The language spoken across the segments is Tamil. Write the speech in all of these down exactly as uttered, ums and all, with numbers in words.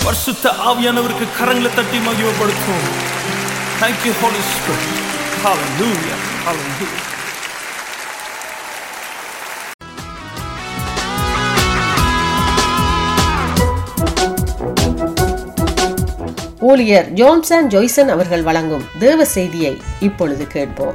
பரிசுத்த ஆவியானவருக்கு கரங்களை தட்டி மகிமைப்படுத்துவோம். Thank you Holy Spirit. Hallelujah. Hallelujah. ஊழியர் ஜோன்சன் ஜோய்சன் அவர்கள் வழங்கும் தேவ செய்தியை இப்பொழுது கேட்போம்.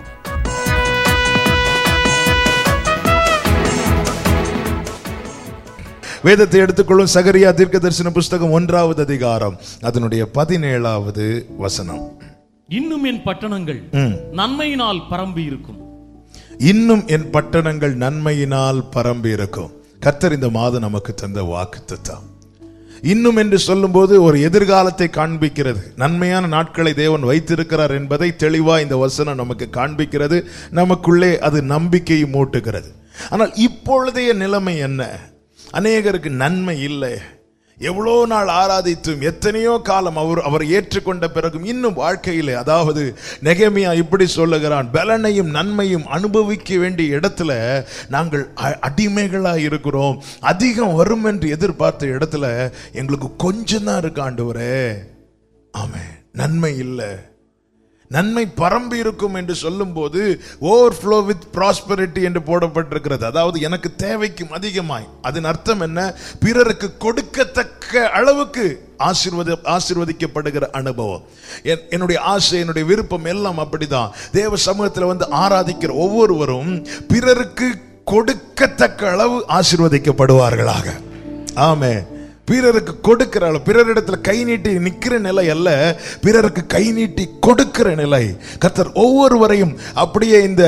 வேதத்தை எடுத்துக்கொள்ளும் சகரியா தீர்க்கதரிசன புஸ்தகம் ஒன்றாவது அதிகாரம் அதனுடைய பதினேழாவது வசனம். இன்னும் என் பட்டணங்கள் நன்மையினால் பரம்பி இருக்கும். இன்னும் என் பட்டணங்கள் நன்மையினால் பரம்பி இருக்கும். கர்த்தர் இந்த மாதம் நமக்கு தந்த வாக்குத்தத்தம். இன்னும் என்று சொல்லும் போது ஒரு எதிர்காலத்தை காண்பிக்கிறது. நன்மையான நாட்களை தேவன் வைத்திருக்கிறார் என்பதை தெளிவா இந்த வசனம் நமக்கு காண்பிக்கிறது. நமக்குள்ளே அது நம்பிக்கையை மூட்டுகிறது. ஆனால் இப்பொழுதைய நிலைமை என்ன? அநேகருக்கு நன்மை இல்லை. எவ்வளோ நாள் ஆராதித்தும் எத்தனையோ காலம் அவர் அவரை ஏற்றுக்கொண்ட பிறகும் இன்னும் வாழ்க்கையில், அதாவது நெகேமியா இப்படி சொல்லுகிறான், பலனையும் நன்மையும் அனுபவிக்க வேண்டிய இடத்துல நாங்கள் அடிமைகளாக இருக்கிறோம். அதிகம் வரும் என்று எதிர்பார்த்த இடத்துல எங்களுக்கு கொஞ்சம் தான் இருக்கு ஆண்டவரே. ஆமே, நன்மை இல்லை. நன்மை பரம்பி இருக்கும் என்று சொல்லும் போது ஓவர்ஃப்ளோ வித் ப்ராஸ்பரிட்டி என்று போடப்பட்டிருக்கிறது. அதாவது எனக்கு தேவைக்கும் அதிகமாய். அதன் அர்த்தம் என்ன? பிறருக்கு கொடுக்கத்தக்க அளவுக்கு ஆசீர்வதி ஆசீர்வதிக்கப்படுகிற அனுபவம். என்னுடைய ஆசை, என்னுடைய விருப்பம் எல்லாம் அப்படிதான். தேவ சமூகத்தில் வந்து ஆராதிக்கிற ஒவ்வொருவரும் பிறருக்கு கொடுக்கத்தக்க அளவு ஆசீர்வதிக்கப்படுவார்களாக. ஆமே, பிறருக்கு கொடுக்கிற அளவு, பிறரிடத்துல கை நீட்டி நிற்கிற நிலை அல்ல, பிறருக்கு கை நீட்டி கொடுக்கிற நிலை. கர்த்தர் ஒவ்வொருவரையும் அப்படியே இந்த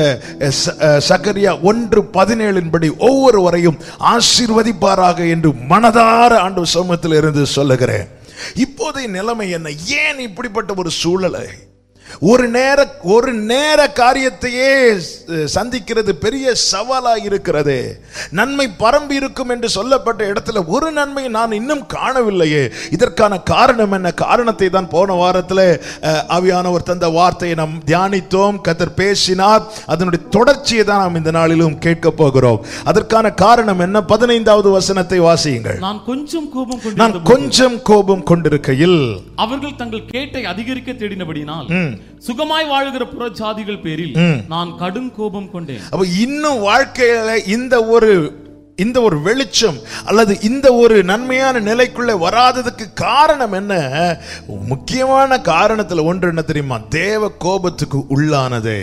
சகரியா ஒன்று பதினேழின் படி ஒவ்வொருவரையும் ஆசீர்வதிப்பாராக என்று மனதார ஆண்டவர் சமூகத்தில் இருந்து சொல்லுகிறேன். இப்போதைய நிலைமை என்ன? ஏன் இப்படிப்பட்ட ஒரு சூழலை? ஒரு நேர ஒரு நேர காரியத்தையே சந்திக்கிறது பெரிய சவாலாக இருக்கிறது. நன்மை பரம்பி இருக்கும் என்று சொல்லப்பட்ட இடத்துல ஒரு நன்மை நான் இன்னும் காணவில்லையே. இதற்கான காரணம் என்ன? காரணத்தை தான் போன வாரத்தில் ஆவியானவர் தந்த வார்த்தையை நாம் தியானித்தோம். கர்த்தர் பேசினார். அதனுடைய தொடர்ச்சியை தான் நாம் இந்த நாளிலும் கேட்க போகிறோம். அதற்கான காரணம் என்ன? பதினைந்தாவது வசனத்தை வாசியுங்கள். நான் கொஞ்சம் கோபம் கொண்டு நான் கொஞ்சம் கோபம் கொண்டிருக்கையில் அவர்கள் தங்கள் கேட்டை அதிகரிக்க தேடினபடினால் சுகமாய் வாழுகிற புறஜாதிகள் பேரில் நான் கடும் கோபம் கொண்டேன். அப்ப இன்னும் வாழ்க்கையில இந்த ஒரு இந்த ஒரு வெளிச்சம் அல்லது இந்த ஒரு நன்மையான நிலைக்குள்ளே வராததுக்கு காரணம் என்ன? முக்கியமான காரணத்துல ஒன்று என்ன தெரியுமா? தேவ கோபத்துக்கு உள்ளானதே.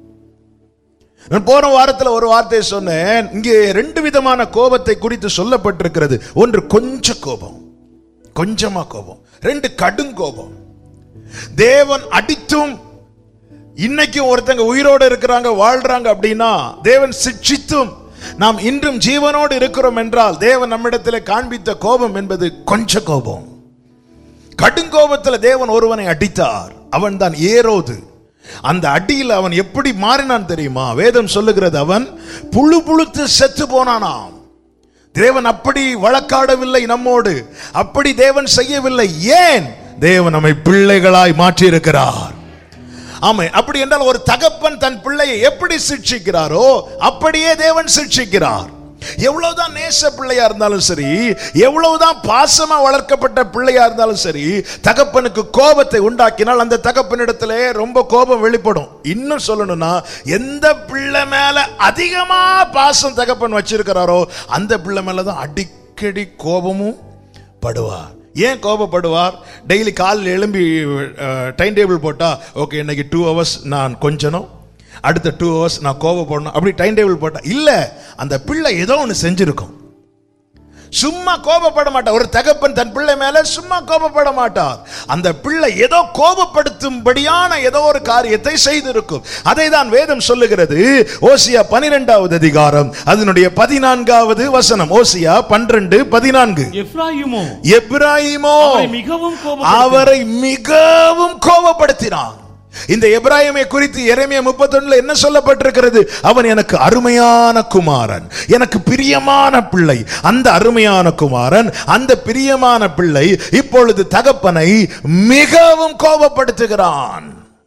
நான் போன வாரத்தில் ஒரு வார்த்தை சொன்னேன். இங்கே ரெண்டு விதமான கோபத்தை குறித்து சொல்லப்பட்டிருக்கிறது. ஒன்று கொஞ்சம் கோபம், கொஞ்சமா கோபம். ரெண்டு கடும் கோபம். தேவன் அடித்தும் இன்னைக்கு ஒருத்தங்க உயிரோடு இருக்கிறாங்க, வாழ்றாங்க அப்படின்னா, தேவன் சிட்சித்தும் நாம் இன்றும் ஜீவனோடு இருக்கிறோம் என்றால் தேவன் நம்மிடத்தில் காண்பித்த கோபம் என்பது கொஞ்ச கோபம். கடுங்கோபத்தில் தேவன் ஒருவனை அடித்தார். அவன் தான் ஏரோது. அந்த அடியில் அவன் எப்படி மாறினான் தெரியுமா? வேதம் சொல்லுகிறது, அவன் புழு புழுத்து செத்து போனானாம். தேவன் அப்படி வழக்காடவில்லை நம்மோடு, அப்படி தேவன் செய்யவில்லை. ஏன்? தேவன் நம்மை பிள்ளைகளாய் மாற்றி இருக்கிறார். ஆமா, அப்படி என்றால் ஒரு தகப்பன் தன் பிள்ளையை எப்படி சிட்சிக்கிறாரோ அப்படியே தேவன் சிட்சிக்கிறார். எவ்வளவுதான் நேச பிள்ளையா இருந்தாலும் சரி, எவ்வளவுதான் பாசமா வளர்க்கப்பட்ட பிள்ளையா இருந்தாலும் சரி, தகப்பனுக்கு கோபத்தை உண்டாக்கினால் அந்த தகப்பனிடத்திலே ரொம்ப கோபம் வெளிப்படும். இன்னும் சொல்லணும்னா, எந்த பிள்ளை மேல அதிகமா பாசம் தகப்பன் வச்சிருக்கிறாரோ அந்த பிள்ளை மேலதான் அடிக்கடி கோபமும் படுவார். ஏன் கோபப்படுவார்? டெய்லி காலில் எழும்பி டைம் டேபிள் போட்டா, ஓகே இன்னைக்கு டூ ஹவர்ஸ் நான் கொஞ்சணும், அடுத்த டூ ஹவர்ஸ் நான் கோபப்படணும், அப்படி டைம் டேபிள் போட்டா இல்ல, அந்த பிள்ளை ஏதோ ஒன்று செஞ்சிருக்கும். சும்மா கோபப்பட மாட்டார். ஒரு தகப்பன் தன் பிள்ளை மேல சும்மா கோபப்பட மாட்டார். அந்த பிள்ளை ஏதோ கோபப்படுத்தும்படியான ஏதோ ஒரு காரியத்தை செய்திருக்கும். அதை தான் வேதம் சொல்லுகிறது. ஓசியா பனிரெண்டாவது அதிகாரம் அதனுடைய பதினான்காவது வசனம். ஓசியா பன்னிரண்டு பதினான்கு. எப்ராயிமோ எப்ராயிமோ அவரை மிகவும் கோபப்படுத்தினான். இந்த எபிராயமை குறித்து எரேமியா முப்பத்தொன்னுல என்ன சொல்லப்பட்டிருக்கிறது? அவன் எனக்கு அருமையான குமாரன், எனக்கு பிரியமான பிள்ளை. அந்த அருமையான குமாரன், அந்த பிரியமான பிள்ளை இப்பொழுது தகப்பனை மிகவும் கோபப்படுத்துகிறான்.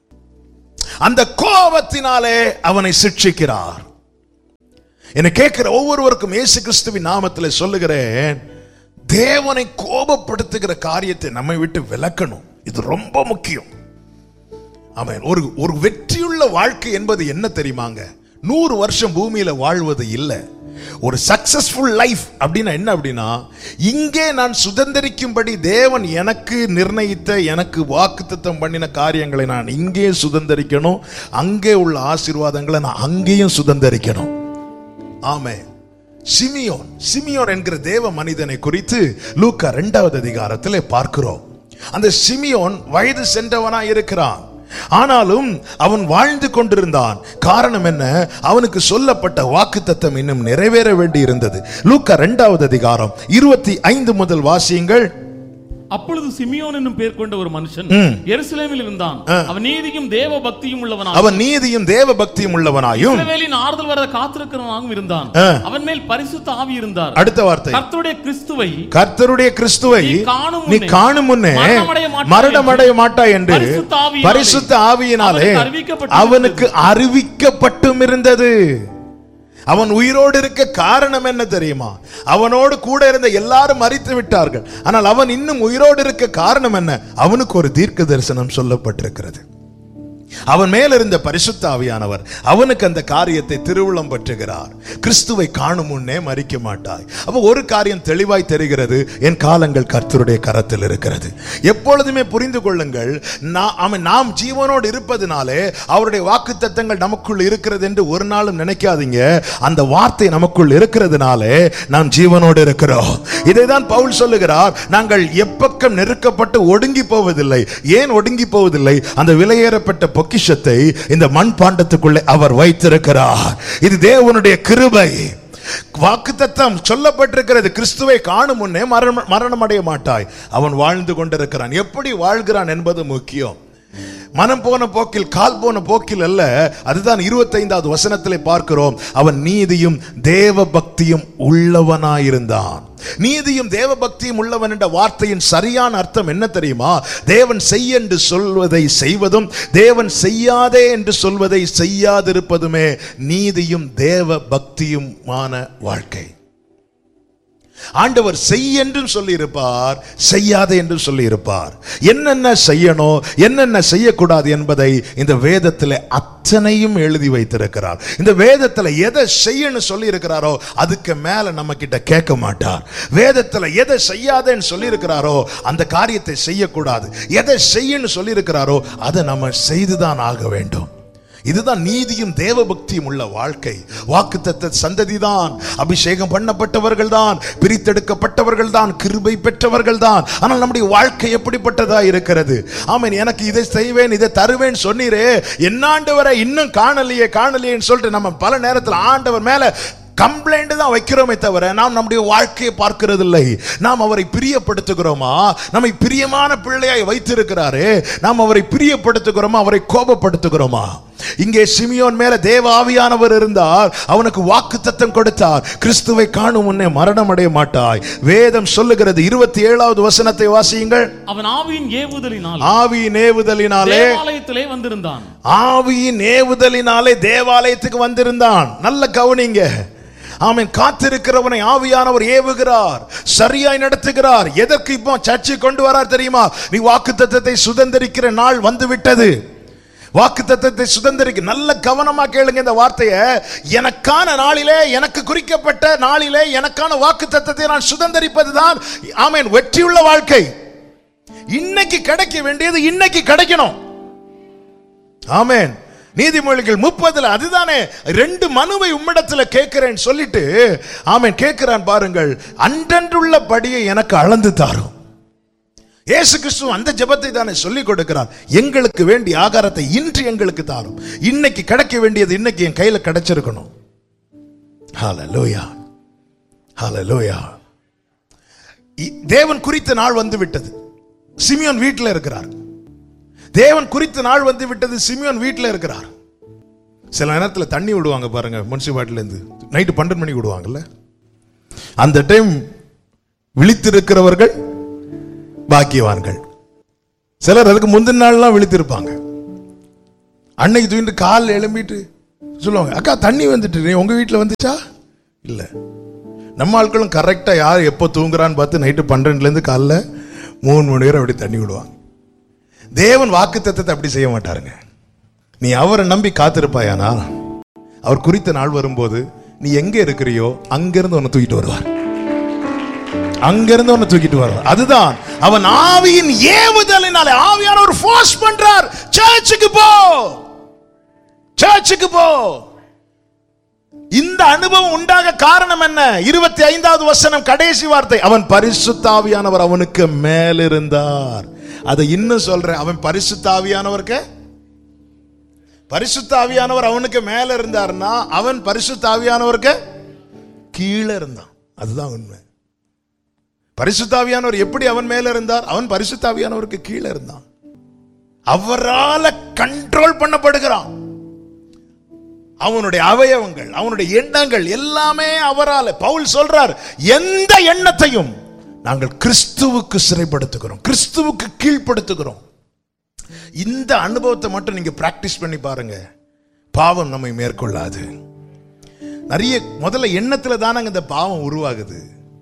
அந்த கோபத்தினாலே அவனை சிட்சிக்கிறார். என்னை கேட்கிற ஒவ்வொருவருக்கும் இயேசு கிறிஸ்துவின் நாமத்தில் சொல்லுகிறேன், தேவனை கோபப்படுத்துகிற காரியத்தை நம்மை விட்டு விலக்கணும். இது ரொம்ப முக்கியம். ஆமென். ஒரு ஒரு வெற்றியுள்ள வாழ்க்கை என்பது என்ன தெரியுமாங்க? நூறு வருஷம் பூமியில வாழ்வது இல்லை. ஒரு சக்சஸ்ஃபுல் லைஃப் அப்படின்னா என்ன அப்படின்னா, இங்கே நான் சுதந்திரிக்கும்படி தேவன் எனக்கு நிர்ணயித்த, எனக்கு வாக்குத்தத்தம் பண்ணின காரியங்களை நான் இங்கே சுதந்திரிக்கணும். அங்கே உள்ள ஆசீர்வாதங்களை நான் அங்கேயும் சுதந்திரிக்கணும். ஆமென். சிமியோன் சிமியோன் என்கிற தேவ மனிதனை குறித்து லூக்கா இரண்டாவது அதிகாரத்திலே பார்க்கிறோம். அந்த சிமியோன் வயது சென்றவனா இருக்கிறான். ஆனாலும் அவன் வாழ்ந்து கொண்டிருந்தான். காரணம் என்ன? அவனுக்கு சொல்லப்பட்ட வாக்குத்தத்தம் இன்னும் நிறைவேற வேண்டி இருந்தது. லூக்கா இரண்டாவது அதிகாரம் இருபத்தி ஐந்து முதல் வாசியுங்கள். அப்பொழுது சிமியோன் என்னும் பேர் கொண்ட ஒரு மனுஷன் எருசலேமில் இருந்தான். அவன் நீதியும் தேவ பக்தியும் உள்ளவனாயும் அவன் நீதியும் தேவ பக்தியும் உள்ளவனாயும் இஸ்ரவேலின் ஆறுதல் வர காத்திருக்கிறவனாகவும் இருந்தான். அவன் மேல் பரிசுத்த ஆவி இருந்தார். அடுத்த வார்த்தை, கர்த்தருடைய கிறிஸ்துவை கர்த்தருடைய கிறிஸ்துவை நீ காணும் முன்னே மரணமடைய மாட்டாய் என்று பரிசுத்த ஆவியினாலே அவனுக்கு அறிவிக்கப்பட்டும் இருந்தது. அவன் உயிரோடு இருக்க காரணம் என்ன தெரியுமா? அவனோடு கூட இருந்த எல்லாரும் மரித்து விட்டார்கள். ஆனால் அவன் இன்னும் உயிரோடு இருக்க காரணம் என்ன? அவனுக்கு ஒரு தீர்க்க தரிசனம் சொல்லப்பட்டிருக்கிறது. அவன் மேல் இருந்த பரிசுத்த ஆவியானவர் அவனுக்கு அந்த காரியத்தை திருவுளம் பற்றுகிறார். கிறிஸ்துவை காணும் முன்னே மரிக்க மாட்டாய். அப்ப ஒரு காரியம் தெளிவாய் தெரிகிறது, என் காலங்கள் கர்த்தருடைய கரத்தில் இருக்கிறது. எப்பொழுதுமே புரிந்து கொள்ளுங்கள், நாம் ஜீவனோடு இருப்பதனாலே அவருடைய வாக்குத்தத்தங்கள் நமக்குள் இருக்கிறது என்று ஒரு நாளும் நினைக்காதீங்க. அந்த வார்த்தை நமக்குள் இருக்கிறதுனாலே நாம் ஜீவனோடு இருக்கிறோம். இதைதான் பவுல் சொல்லுகிறார், நாங்கள் எப்பக்கம் நெருக்கப்பட்டு ஒடுங்கி போவதில்லை. ஏன் ஒடுங்கி போவதில்லை? அந்த விலையேறப்பட்ட பொக்கிஷத்தை இந்த மண் பாண்டத்துக்குள்ளே அவர் வைத்திருக்கிறார். இது தேவனுடைய கிருபை. வாக்குத்தத்தம் சொல்லப்பட்டிருக்கிறது, கிறிஸ்துவை காணும் முன்னே மரணம் அடைய மாட்டாய். அவன் வாழ்ந்து கொண்டிருக்கிறான். எப்படி வாழ்கிறான் என்பது முக்கியம். மனம் போன போக்கில், கால் போன போக்கில் அல்ல. அதுதான் இருபத்தி ஐந்தாவது வசனத்திலே பார்க்கிறோம். அவன் நீதியும் தேவ பக்தியும் உள்ளவனாயிருந்தான். நீதியும் தேவ பக்தியும் உள்ளவன் என்ற வார்த்தையின் சரியான அர்த்தம் என்ன தெரியுமா? தேவன் செய் என்று சொல்வதை செய்வதும், தேவன் செய்யாதே என்று சொல்வதை செய்யாதிருப்பதுமே நீதியும் தேவ பக்தியுமான வாழ்க்கை. ஆண்டவர் செய் என்றும் சொல்லி இருப்பார், செய்யாதே என்றும் சொல்லி இருப்பார். என்னென்ன செய்யணும், என்னென்ன செய்யக்கூடாது என்பதை இந்த வேதத்தில் அத்தனையும் எழுதி வைத்திருக்கிறார். இந்த வேதத்தில் எதை செய்யணும் சொல்லி இருக்கிறாரோ அதுக்கு மேல நம்ம கிட்ட கேட்க மாட்டார். வேதத்தில் எதை செய்யாதேன்னு சொல்லி இருக்கிறாரோ அந்த காரியத்தை செய்யக்கூடாது. எதை செய்யணும் சொல்லி இருக்கிறாரோ அதை நம்ம செய்துதான் ஆக வேண்டும். இதுதான் நீதியும் தேவ பக்தியும் உள்ள வாழ்க்கை. வாக்குத்தத்த சந்ததி தான், அபிஷேகம் பண்ணப்பட்டவர்கள் தான், பிரித்தெடுக்கப்பட்டவர்கள் தான், கிருபை பெற்றவர்கள் தான். ஆனால் நம்முடைய வாழ்க்கை எப்படிப்பட்டதா இருக்கிறது? ஆமென். எனக்கு இதை செய்வேன், இதை தருவேன் சொன்னீரே, என்ன ஆண்டவரை இன்னும் காணலையே காணலையேன்னு சொல்லிட்டு நம்ம பல நேரத்தில் ஆண்டவர் மேல கம்ப்ளைண்ட் தான் வைக்கிறோமே தவிர நாம் நம்முடைய வாழ்க்கையை பார்க்கிறது இல்லை. நாம் அவரை பிரியப்படுத்துகிறோமா? நம்மை பிரியமான பிள்ளையாய் வைத்திருக்கிறாரே, நாம் அவரை பிரியப்படுத்துகிறோமா, அவரை கோபப்படுத்துகிறோமா? இங்கே சிமியோன் மேல தேவ ஆவியானவர் இருந்தார். அவனுக்கு வாக்குத்தத்தம் கொடுத்தார், கிறிஸ்துவை காணும் முன்னே மரணம் அடைய மாட்டாய். வேதம் சொல்லுகிறது. இருபத்தி ஏழாவது வசனத்தை வாசியுங்கள். அவன் ஆவியின் ஏவுதலினால் ஆவியின் ஏவுதலினாலே தேவாலயத்திலே வந்திருந்தான். ஆவியின் ஏவுதலினாலே தேவாலயத்துக்கு வந்திருந்தான். நல்ல கவனிங்க. ஆமென். காத்திருக்கிறவனை ஆவியானவர் ஏவுகிறார், சரியாய் நடத்துகிறார். எதற்கு இப்போ சர்ச்சை கொண்டு வரார் தெரியுமா? நீ வாக்குத்தத்தத்தை சுதந்திரிக்கிற நாள் வந்து விட்டது. வாக்குத்தத்தத்தை சுதந்திரிக்க நல்ல கவனமா கேளுங்க இந்த வார்த்தையை. எனக்கான நாளிலே, எனக்கு குறிக்கப்பட்ட நாளிலே எனக்கான வாக்குத்தத்தத்தை நான் சுதந்திரிப்பதுதான் ஆமென் வெற்றியுள்ள வாழ்க்கை. இன்னைக்கு கிடைக்க வேண்டியது இன்னைக்கு கிடைக்கணும். ஆமென். நீதிமொழிகள் முப்பதுல அதுதானே, ரெண்டு மனுவை உம்மிடத்துல கேட்கிறேன் சொல்லிட்டு ஆமென் கேட்கிறான் பாருங்கள். அன்றன்றுள்ள படியை எனக்கு அளந்து தாரும். இயேசு கிறிஸ்து அந்த ஜெபத்தை தானே சொல்லிக் கொடுக்கிறார். எங்களுக்கு வேண்டிய ஆகாரத்தை இன்று எங்களுக்கு தாரும். இன்னைக்கு கிடைக்க வேண்டியது இன்னைக்கு என் கையில கிடைச்சிருக்கணும். ஹல்லேலூயா, ஹல்லேலூயா. தேவன் குறித்த நாள் வந்து விட்டது. சிமியோன் வீட்டில் இருக்கிறார். தேவன் குறித்த நாள் வந்து விட்டது. சிமியோன் வீட்டில் இருக்கிறார். சில நேரத்தில் தண்ணி விடுவாங்க பாருங்க, முனிசிபாலிட்டில இருந்து நைட்டு பன்னெண்டு மணிக்கு விடுவாங்கல்ல. அந்த டைம் விழித்திருக்கிறவர்கள் பாக்கியவான்கள். சிலர் அதுக்கு முந்தின நாள்லாம் விழித்திருப்பாங்க. அன்னைக்கு தூங்கிட்டு கால் எழும்பிட்டு சொல்லுவாங்க, அக்கா தண்ணி வந்துட்டு உங்க வீட்டில் வந்துச்சா? இல்லை, நம்ம ஆட்களும் கரெக்டா யார் எப்போ தூங்குறான்னு பார்த்து நைட்டு பன்னெண்டுல இருந்து காலைல மூணு மணி நேரம் அப்படி தண்ணி விடுவாங்க. தேவன் வாக்குத்தத்தத்தை அப்படி செய்ய மாட்டாருங்க. நீ அவரை நம்பி காத்திருப்பாயானா அவர் குறித்த நாள் வரும்போது நீ எங்க இருக்கிறியோ அங்கிருந்து உன்னை தூக்கிட்டு வருவார். அங்கிருந்து உன்னை தூக்கிட்டு வருவார். அதுதான் அவன் ஆவியின் ஏவுதலினாலே ஆவியானவர் ஃபோர்ஸ் பண்றார். சர்ச்சுக்கு போ, சர்ச்சுக்கு போ. இந்த அனுபவம் உண்டாக காரணம் என்ன? இருபத்தி ஐந்தாவது வசனம் கடைசி வார்த்தை, அவன் பரிசுத்த ஆவியானவர் அவனுக்கு மேலிருந்தார். அதை இன்னும் சொல்றேன், அவன் பரிசுத்த ஆவியானவருக்கு பரிசுத்த ஆவியானவர் அவனுக்கு மேல இருந்தார்னா அவன் பரிசுத்த ஆவியானவருக்கு கீழே இருந்தான். அதுதான் உண்மை. பரிசுத்த ஆவியானவர் எப்படி அவன் மேல இருந்தார்? அவன் பரிசுத்த ஆவியானவருக்கு கீழே இருந்தான். அவரால் கண்ட்ரோல் பண்ணப்படுகிறான். அவனுடைய அவயவங்கள், அவனுடைய எண்ணங்கள் எல்லாமே அவரால். பவுல் சொல்றார், எந்த எண்ணத்தையும் நாங்கள் கிறிஸ்துவுக்கு சிறைப்படுத்துகிறோம், கிறிஸ்துவுக்கு கீழ்ப்படுத்துகிறோம். இந்த அனுபவத்தை மட்டும் நீங்க பிராக்டிஸ் பண்ணி பாருங்க, பாவம் நம்மை மேற்கொள்ளாது. நிறைய முதல்ல எண்ணத்துல தானங்க இந்த பாவம் உருவாகுது.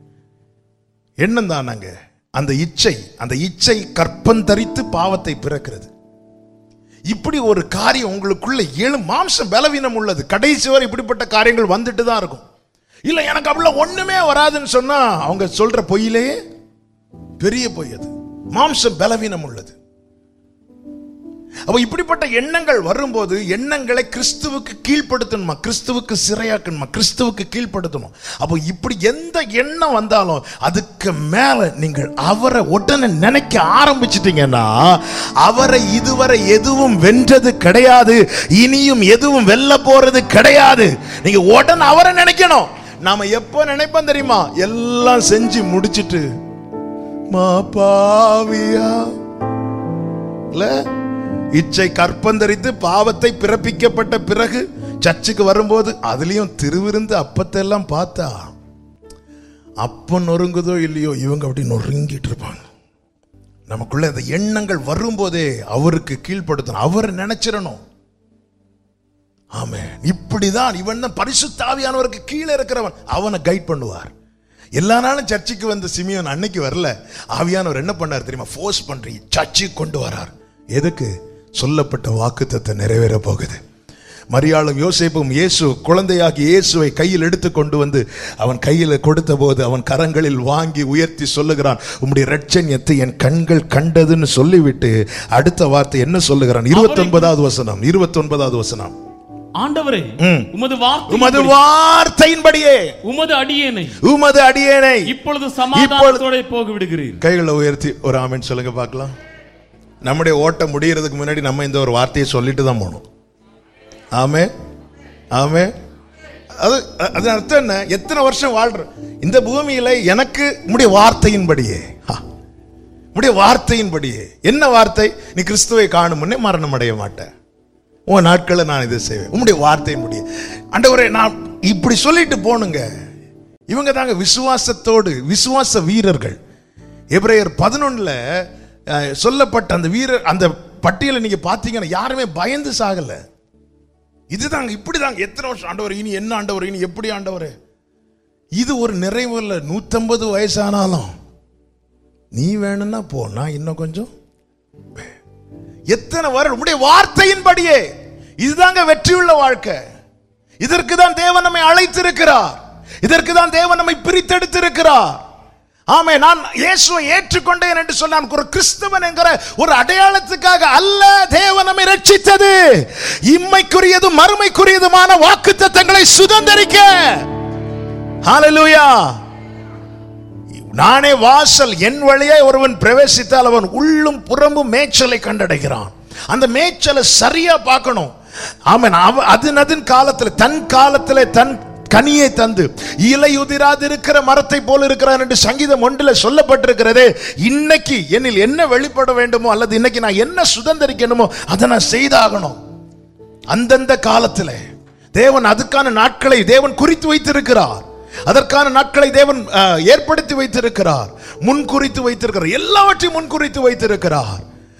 எண்ணம் தானங்க அந்த இச்சை, அந்த இச்சை கற்பந்தரித்து பாவத்தை பிறக்கிறது. இப்படி ஒரு காரியம் உங்களுக்குள்ள ஏழு மாம்சம் பலவீனம் உள்ளது. கடைசி வரை இப்படிப்பட்ட காரியங்கள் வந்துட்டு தான் இருக்கும். இல்ல எனக்கு அப்படிலாம் ஒண்ணுமே வராதுன்னு சொன்னா அவங்க சொல்ற பொய்யிலேயே பெரிய பொய். அது மாம்சம் பலவீனம் உள்ளது. அப்ப இப்படிப்பட்ட எண்ணங்கள் வரும்போது எண்ணங்களை கிறிஸ்துவுக்கு கீழ்ப்படுத்தணுமா, கிறிஸ்துவுக்கு சிறையாக்கணுமா, கிறிஸ்துவுக்கு கீழ்ப்படுத்தணும். அப்போ இப்படி எந்த எண்ணம் வந்தாலும் அதுக்கு மேல நீங்கள் அவரை உடனே நினைக்க ஆரம்பிச்சிட்டீங்கன்னா அவரை இதுவரை எதுவும் வென்றது கிடையாது, இனியும் எதுவும் வெல்ல போறது கிடையாது. நீங்க உடனே அவரை நினைக்கணும். நாம எப்போ நினைப்போம் தெரியுமா? எல்லாம் செஞ்சு முடிச்சிட்டு மா பாவியா இல்ல இச்சை கற்பந்தரித்து பாவத்தை பிறப்பிக்கப்பட்ட பிறகு சர்ச்சுக்கு வரும்போது அதுலயும் திருவிருந்து அப்பத்தை எல்லாம் பார்த்தா அப்ப நொறுங்குதோ இல்லையோ இவங்க அப்படி நொறுங்கிட்டு இருப்பாங்க. நமக்குள்ள அந்த எண்ணங்கள் வரும்போதே அவருக்கு கீழ்ப்படுத்தணும், அவரை நினைச்சிடணும். ஆமென். இப்படிதான் இவன் தான் பரிசுத்த ஆவியானவருக்கு கீழே இருக்கிறவன், அவனை கைட் பண்ணுவார். எல்லா நாளும் சர்ச்சுக்கு வந்த சிமியோன் அன்னைக்கு வரல. ஆவியானவர் என்ன பண்ணார் தெரியுமா? ஃபோர்ஸ் பண்றீ சர்ச்சுக்கு கொண்டு வரார். எதுக்கு? சொல்லப்பட்ட வாக்குத்தத்தத்தை நிறைவேற போகுது. மரியாளும் யோசேப்பும் இயேசு குழந்தையாகி இயேசுவை கையில் எடுத்து கொண்டு வந்து அவன் கையில் கொடுத்த போது அவன் கரங்களில் வாங்கி உயர்த்தி சொல்லுகிறான், உம்முடைய இரட்சணியத்தை என் கண்கள் கண்டதுன்னு சொல்லிவிட்டு அடுத்த வார்த்தை என்ன சொல்லுகிறான்? இருபத்தி ஒன்பதாவது வசனம், இருபத்தி ஒன்பதாவது வசனம். ஆண்டவரே, உமது வார்த்தை உமது வார்த்தையின்படியே உமது அடியேனை உமது அடியேனை இப்பொழுது சமாதானத்தோட போக விடுகிறீர். கைகளை உயர்த்தி ஒரு ஆமென் சொல்லுங்க பார்க்கலாம். நம்முடைய ஓட்டம் முடியறதுக்கு முன்னாடி நம்ம இந்த ஒரு வார்த்தையை சொல்லிட்டு தான் போகணும். ஆமே ஆமே. அது அது அர்த்தம் என்ன? எத்தனை வருஷம் வாழ்ற இந்த பூமியில எனக்கு உம்முடைய வார்த்தையின்படியே, உம்முடைய வார்த்தையின்படியே. என்ன வார்த்தை? நீ கிறிஸ்துவை காணும் முன்னே மரணம் அடைய மாட்டேன், உன் நாட்களை நான் இதை செய்வேன், உம்முடைய வார்த்தையின்படியே. ஆண்டவரே நான் இப்படி சொல்லிட்டு போனுங்க. இவங்க தாங்க விசுவாசத்தோடு விசுவாச வீரர்கள். எபிரேயர் பதினொன்னுல சொல்லப்பட்ட அந்த வீரர் அந்த பட்டியலை நீங்க பாத்தீங்கன்னா யாருமே பயந்து சாகல. இதுதாங்க இப்படிதாங்க. எத்தனை வருஷம் ஆண்டவர், இனி என்ன ஆண்டவர், இனி எப்படி ஆண்டவர்? இது ஒரு நிறைவு இல்லை. நூத்தம்பது வயசானாலும் நீ வேணும்னா போ, நான் இன்னும் கொஞ்சம். எத்தனை வருடம் உடைய வார்த்தையின்படியே. இதுதாங்க வெற்றியுள்ள வாழ்க்கை. இதற்கு தான் தேவன் நம்மை அழைத்திருக்கிறார். இதற்கு தான் தேவன் நம்மை பிரித்தெடுத்திருக்கிறார். ஆமே. நான் இயேசுவை ஏற்றுக்கொண்டேன் என்று சொன்னான் ஒரு கிறிஸ்தவன் என்கிற ஒரு அடையாளத்துக்காக அல்ல. தேவன் நம்மை ரட்சித்தது இம்மைக்குரியதும் மறுமைக்குரியதுமான வாக்குத்தத்தங்களை சுதந்தரிக்க. ஹல்லேலூயா. நானே வாசல், என் வழியே ஒருவன் பிரவேசித்தால் அவன் உள்ளும் புறம்பும் மேய்ச்சலை கண்டடைகிறான். அந்த மேய்ச்சலை சரியா பார்க்கணும். ஆமென். அதன் அதன் காலத்தில் தன் காலத்தில் தன் கனியை தந்து இலை உதிராது இருக்கிற மரத்தை போல இருக்கிறான் என்று சங்கீதம் ஒன்றில் சொல்லப்பட்டிருக்கிறது. இன்னைக்கு என்னில் என்ன வெளிப்பட வேண்டுமோ அல்லது இன்னைக்கு நான் என்ன சுதந்திரிக்கணுமோ அதை நான் செய்தாகணும். அந்தந்த காலத்தில் தேவன் அதுக்கான நாட்களை தேவன் குறித்து வைத்திருக்கிறார். அதற்கான நாட்களை தேவன் ஏற்படுத்தி வைத்திருக்கிறார், முன் குறித்து வைத்திருக்கிறார், எல்லாவற்றையும் முன் குறித்து வைத்திருக்கிறார்.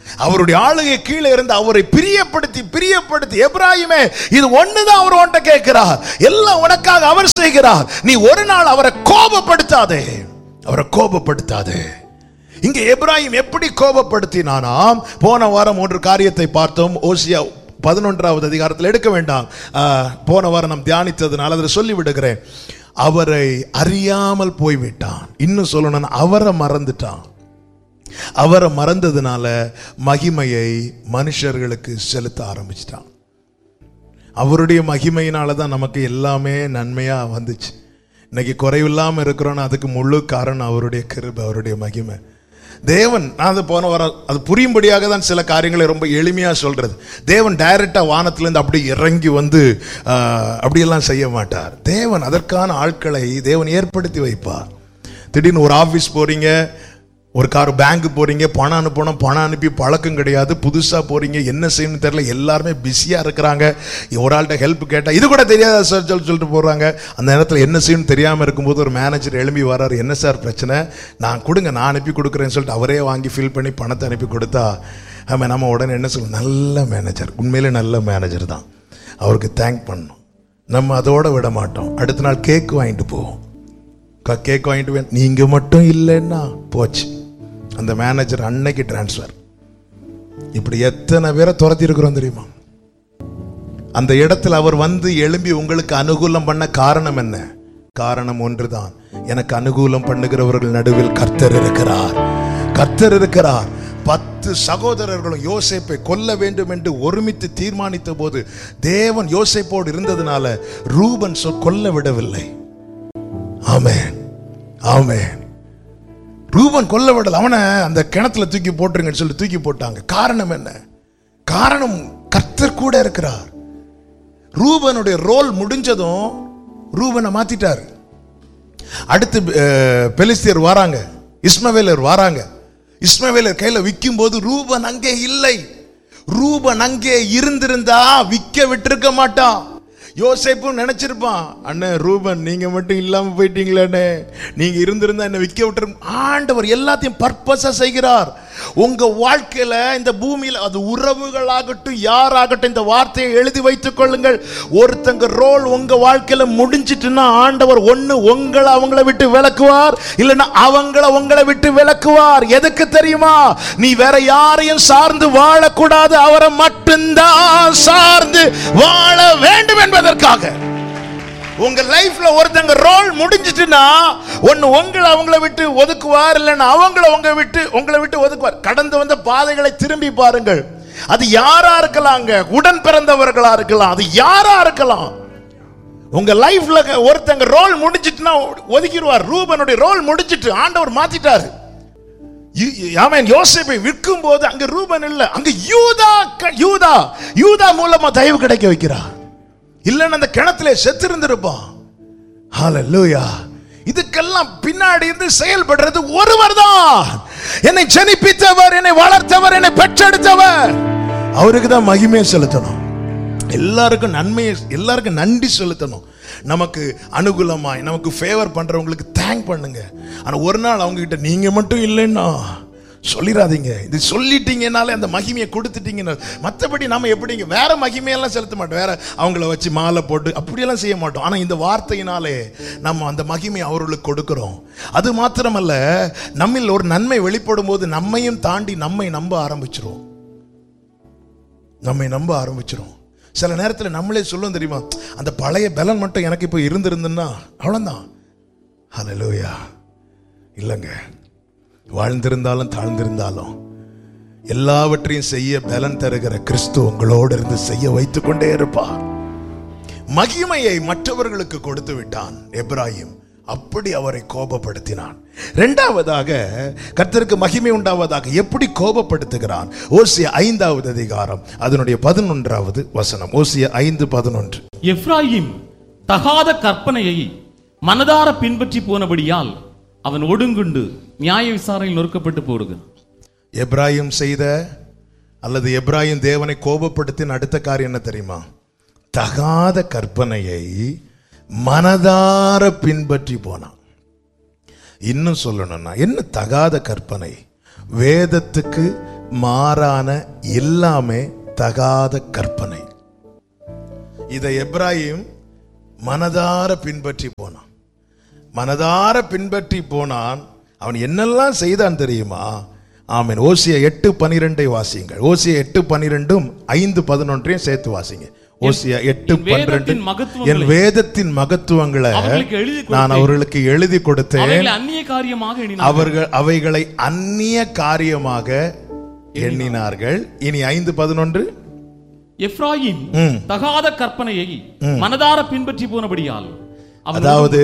அவருடைய ஆளுகை கீழே இருந்து அவரை பிரியப்படுத்தி பிரியப்படுத்தி எப்ராஹிமே இது ஒண்ணுதான் அவர் உன்கிட்ட கேட்கிறார், எல்லாம் உனக்காக அவர் செய்கிறார். நீ ஒரு நாள் அவரை கோபப்படுத்தாதே, அவரை கோபப்படுத்தாதே. இங்க எப்ராஹிம் எப்படி கோபப்படுத்தினானாம்? போன வாரம் மூன்று காரியத்தை பார்த்தோம். ஓசியா பதினொன்றாவது அதிகாரத்தில் எடுக்க வேண்டாம், போன வாரம் நாம் தியானித்ததுனால அதை சொல்லி விடுகிறேன். அவரை அறியாமல் போய்விட்டான். இன்னும் சொல்லணும், அவரை மறந்துட்டான். அவரை மறந்ததுனால மகிமையை மனுஷர்களுக்கு செலுத்த ஆரம்பிச்சிட்டான். அவருடைய மகிமையினால தான் நமக்கு எல்லாமே நன்மையா வந்துச்சு. இன்னைக்கு குறைவில்லாம இருக்கிறோன்னா அதுக்கு முழு காரணம் அவருடைய கிருபை, அவருடைய மகிமை. தேவன், நான் அது போன வாரம் அது புரியும்படியாக தான் சில காரியங்களை ரொம்ப எளிமையா சொல்றது. தேவன் டைரக்டா வானத்திலிருந்து அப்படி இறங்கி வந்து அப்படியெல்லாம் செய்ய மாட்டார். தேவன் அதற்கான ஆட்களை தேவன் ஏற்படுத்தி வைப்பார். திடீர்னு ஒரு ஆபீஸ் போறீங்க, ஒரு கார் பேங்க் போறீங்க, பணம் அனுப்பணும், பணம் அனுப்பி பழக்கம் கிடையாது, புதுசா போறீங்க, என்ன செய்யணும்னு தெரியல, எல்லாருமே பிஸியா இருக்கிறாங்க. ஒரு ஆள்கிட்ட ஹெல்ப் கேட்டா இது கூட தெரியாத சார் சொல்லி சொல்லிட்டு போறாங்க. அந்த நேரத்தில் என்ன செய்யணும்னு தெரியாம இருக்கும்போது ஒரு மேனேஜர் எழும்பி வர்றாரு, என்ன சார் பிரச்சனை, நான் கொடுங்க நான் அனுப்பி கொடுக்குறேன்னு சொல்லிட்டு அவரே வாங்கி ஃபில் பண்ணி பணத்தை அனுப்பி கொடுத்தா ஆமாம் நம்ம உடனே என்ன சொல்லுவோம், நல்ல மேனேஜர், உண்மையிலே நல்ல மேனேஜர் தான், அவருக்கு தேங்க் பண்ணணும். நம்ம அதோட விட மாட்டோம், அடுத்த நாள் கேக் வாங்கிட்டு போவோம். கேக் வாங்கிட்டு வே நீங்க மட்டும் இல்லைன்னா போச்சு, அந்த மேனேஜர் அன்னைக்கு டிரான்ஸ்ஃபர். இப்படி எத்தனை பேரை துரத்தி இருக்கிறோம் தெரியுமா? அந்த இடத்துல அவர் வந்து எழும்பி உங்களுக்கு அனுகூலம் பண்ண காரணம் என்ன? காரணம் ஒன்றுதான், எனக்கு அனுகூலம் பண்ணுகிறவர்கள் நடுவில் கர்த்தர் இருக்கிறார், கர்த்தர் இருக்கிறார். பத்து சகோதரர்களும் யோசேப்பை கொல்ல வேண்டும் என்று ஒருமித்து தீர்மானித்த போது தேவன் யோசேப்போடு இருந்ததுனால ரூபன் கொல்ல விடவில்லை. ஆமென், ஆமென். ரூபன் கொல்ல விடல, அவனை அந்த கிணத்துல தூக்கி போட்டுருங்கன்னு சொல்லி தூக்கி போட்டாங்க. காரணம் என்ன? காரணம் கர்த்தர் கூட இருக்கிறார். ரூபனுடைய ரோல் முடிஞ்சதும் ரூபனை மாத்திட்டாரு. அடுத்து பெலிஸ்தியர் வராங்க, இஸ்மவேலர் வராங்க. இஸ்மவேலர் கையில விற்கும் போது ரூபன் அங்கே இல்லை. ரூபன் அங்கே இருந்திருந்தா விற்க விட்டிருக்க மாட்டான். யோசேப்பும் நினைச்சிருப்பான், அண்ணே ரூபன் நீங்க மட்டும் இல்லாம போயிட்டீங்களே, நீங்க இருந்திருந்தா என்ன விற்க விட்டு. ஆண்டவர் எல்லாத்தையும் பர்பஸா செய்கிறார். உங்க வாழ்க்கையில இந்த பூமியில அது உறவுகளாகட்டும் யாராகட்டும் இந்த வார்த்தையை எழுதி வைத்துக் கொள்ளுங்கள். ஒருத்தங்க ரோல் உங்க வாழ்க்கையில முடிஞ்சிட்டுன்னா ஆண்டவர் ஒண்ணு உங்களை அவங்கள விட்டு விலக்குவார், இல்லைன்னா அவங்கள உங்களை விட்டு விலக்குவார். எதுக்கு தெரியுமா? நீ வேற யாரையும் சார்ந்து வாழக்கூடாது, அவரை மட்டும்தான் சார்ந்து வாழ வேண்டும் என்பதற்காக. உங்க லைஃப்ல ஒருத்தங்க ரோல் முடிஞ்சிட்டுனா ஒன்னு உங்களை அவங்கள விட்டு ஒதுக்குவார், இல்லைன்னா அவங்கள உங்க விட்டு உங்களை விட்டு ஒதுக்குவார். கடந்து வந்த பாதைகளை திரும்பி பாருங்கள். அது யாரா இருக்கலாங்க, உடன் பிறந்தவர்களா இருக்கலாம், அது யாரா இருக்கலாம். உங்க லைஃப்ல ஒருத்தங்க ரோல் முடிஞ்சிட்டுனா ஒதுக்கிடுவார். ரூபனுடைய ரோல் முடிஞ்சிட்டு ஆண்டவர் மாத்திட்டாரு. ஆமென். யோசேப்பை விற்கும் போது அங்க ரூபன் இல்ல, அங்க யூதா யூதா யூதா மூலமா தயவு கிடைக்க வைக்கிறார். இல்லைன்னு அந்த கிணத்துல செத்து இருந்திருப்பான். ஹல்லேலூயா. இதுக்கெல்லாம் பின்னாடி இருந்து செயல்படுறது ஒருவர் தான். என்னை ஜனிப்பித்தவர், என்னை வளர்த்தவர், என்னை பெற்றெடுத்தவர், அவருக்கு தான் மகிமையை செலுத்தணும். எல்லாருக்கும் நன்மையை, எல்லாருக்கும் நன்றி செலுத்தணும். நமக்கு அனுகூலமாய் நமக்கு ஃபேவர் பண்றவங்களுக்கு தேங்க் பண்ணுங்க. ஆனா ஒரு நாள் அவங்க கிட்ட நீங்க மட்டும் இல்லைன்னா சொல்லிடாதீங்க. இது சொல்லிட்டீங்கனாலே அந்த மகிமையை கொடுத்துட்டீங்கன்னா, மற்றபடி நம்ம எப்படிங்க வேற மகிமையெல்லாம் செலுத்த மாட்டோம், வேற அவங்கள வச்சு மாலை போட்டு அப்படியெல்லாம் செய்ய மாட்டோம். ஆனா இந்த வார்த்தையினாலே நம்ம அந்த மகிமையை அவர்களுக்கு கொடுக்கிறோம். அது மாத்திரமல்ல, நம்மில் ஒரு நன்மை வெளிப்படும் போது நம்மையும் தாண்டி நம்மை நம்ப ஆரம்பிச்சிரும், நம்மை நம்ப ஆரம்பிச்சிரும். சில நேரத்தில் நம்மளே சொல்லும் தெரியுமா, அந்த பழைய பலன் மட்டும் எனக்கு இப்போ இருந்திருந்துன்னா அவ்வளோதான். ஹல்லேலூயா. இல்லைங்க, வாழ்ந்திருந்தாலும் தாழ்ந்திருந்தாலும் எல்லாவற்றையும் செய்ய பலன் தருகிற கிறிஸ்து உங்களோடு இருந்து செய்ய வைத்துக் கொண்டே இருப்பார். மகிமையை மற்றவர்களுக்கு கொடுத்து விட்டான் எப்ராஹிம், அப்படி அவரை கோபப்படுத்தினான். இரண்டாவதாக கர்த்தருக்கு மகிமை உண்டாவதாக எப்படி கோபப்படுத்துகிறான்? ஓசியா ஐந்தாவது அதிகாரம் அதனுடைய பதினொன்றாவது வசனம். ஓசியா ஐந்து பதினொன்று. எப்ராஹிம் தகாத கற்பனையை மனதார பின்பற்றி போனபடியால் அவன் ஒடுங்குண்டு நியாய விசாரணையில் நொறுக்கப்பட்டு போடுகிறான். எப்ராஹிம் செய்த அல்லது எப்ராஹிம் தேவனை கோபப்படுத்தின அடுத்த காரியம் என்ன தெரியுமா? தகாத கற்பனையை மனதார பின்பற்றி போனான். இன்னும் சொல்லணும்னா என்ன தகாத கற்பனை? வேதத்துக்கு மாறான எல்லாமே தகாத கற்பனை. இதை எப்ராயிம் மனதார பின்பற்றி போனான். மனதார பின்பற்றி போனான். அவன் என்னெல்லாம் செய்தான் தெரியுமா? ஆமென். ஓசியா எட்டு பனிரெண்டை வாசியுங்கள். ஓசியா எட்டு பனிரெண்டும் ஐந்து பதினொன்றையும் சேர்த்து வாசிங்க. ஓசியா எட்டு பன்னிரண்டு. என் வேதத்தின் மகத்துவங்களை நான் அவர்களுக்கு எழுதி கொடுத்தேன், அவர்கள் அவைகளை அந்நிய காரியமாக எண்ணினார்கள். இனி ஐந்து பதினொன்று. எப்ராயிம் தகாத கற்பனையை மனதார பின்பற்றி போனபடியால், அதாவது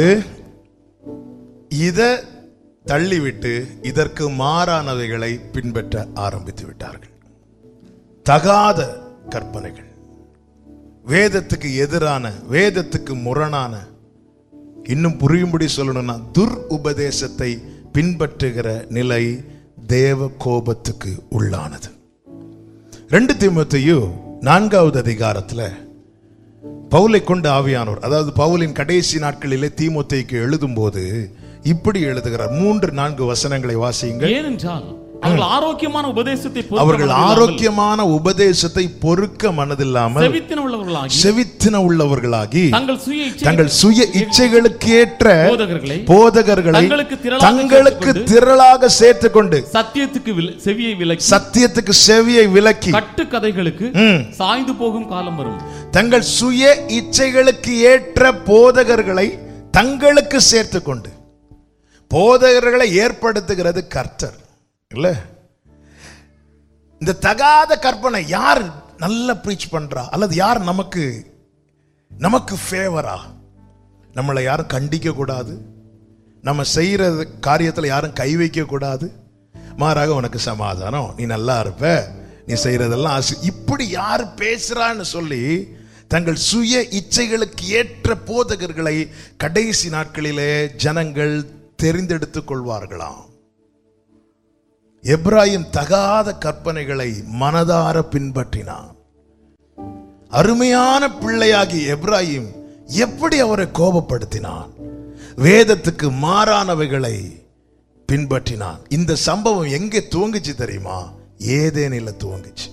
இத தள்ளிவிட்டு இதற்கு மாறானவைகளை பின்பற்ற ஆரம்பித்து விட்டார்கள். தகாத கற்பனைகள், வேதத்துக்கு எதிரான, வேதத்துக்கு முரணான, இன்னும் புரியும்படி சொல்லணும்னா துர் உபதேசத்தை பின்பற்றுகிற நிலை தேவ கோபத்துக்கு உள்ளானது. ரெண்டு தீமோத்தேயு நான்காவது அதிகாரத்துல பவுலை கொண்டு ஆவியானோர், அதாவது பவுலின் கடைசி நாட்களிலே தீமோத்தேயுக்கு எழுதும் போது இப்படி எழுதுகிறார். மூன்று நான்கு வசனங்களை வாசியுங்கள். ஏனென்றால் அவர்கள் ஆரோக்கியமான உபதேசத்தை அவர்கள் ஆரோக்கியமான உபதேசத்தை பொறுக்க மனதில்லாமல் செவித்தின உள்ளவர்களாகி செவித்தின உள்ளவர்களாகி தங்கள் சுய தங்கள் சுய இச்சைகளுக்கு ஏற்ற போதகர்களை போதகர்களை தங்களுக்கு திரளாக சேர்த்துக்கொண்டு சத்தியத்துக்கு செவியை விலக்கி சத்தியத்துக்கு செவியை விலக்கி கட்டு கதைகளுக்கு சாய்ந்து போகும் காலம் வரும். தங்கள் சுய இச்சைகளுக்கு ஏற்ற போதகர்களை தங்களுக்கு சேர்த்துக்கொண்டு, போதகர்களை ஏற்படுத்துகிறது கர்த்தர் இல்ல. இந்த தகாத கற்பனை யார் நல்ல பிரீச் பண்றா, அல்லது யார் நமக்கு நமக்கு ஃபேவரா? நம்மளை யாரும் கண்டிக்க கூடாது, நம்ம செய்யற காரியத்தில் யாரும் கை வைக்க கூடாது, மாறாக உனக்கு சமாதானம், நீ நல்லா இருப்ப, நீ செய்யறதெல்லாம் ஆசை, இப்படி யார் பேசுறான்னு சொல்லி தங்கள் சுய இச்சைகளுக்கு ஏற்ற போதகர்களை கடைசி நாட்களிலே ஜனங்கள் தெரிந்தெடுத்துக் கொள்வார்களாம். எப்ராயிம் தகாத கற்பனைகளை மனதார பின்பற்றினான். அருமையான பிள்ளையாகி எப்ராயிம் எப்படி அவரை கோபப்படுத்தினான், வேதத்துக்கு மாறானவைகளை பின்பற்றினான். இந்த சம்பவம் எங்கே துவங்குச்சு தெரியுமா? ஏதேனில் துவங்குச்சு.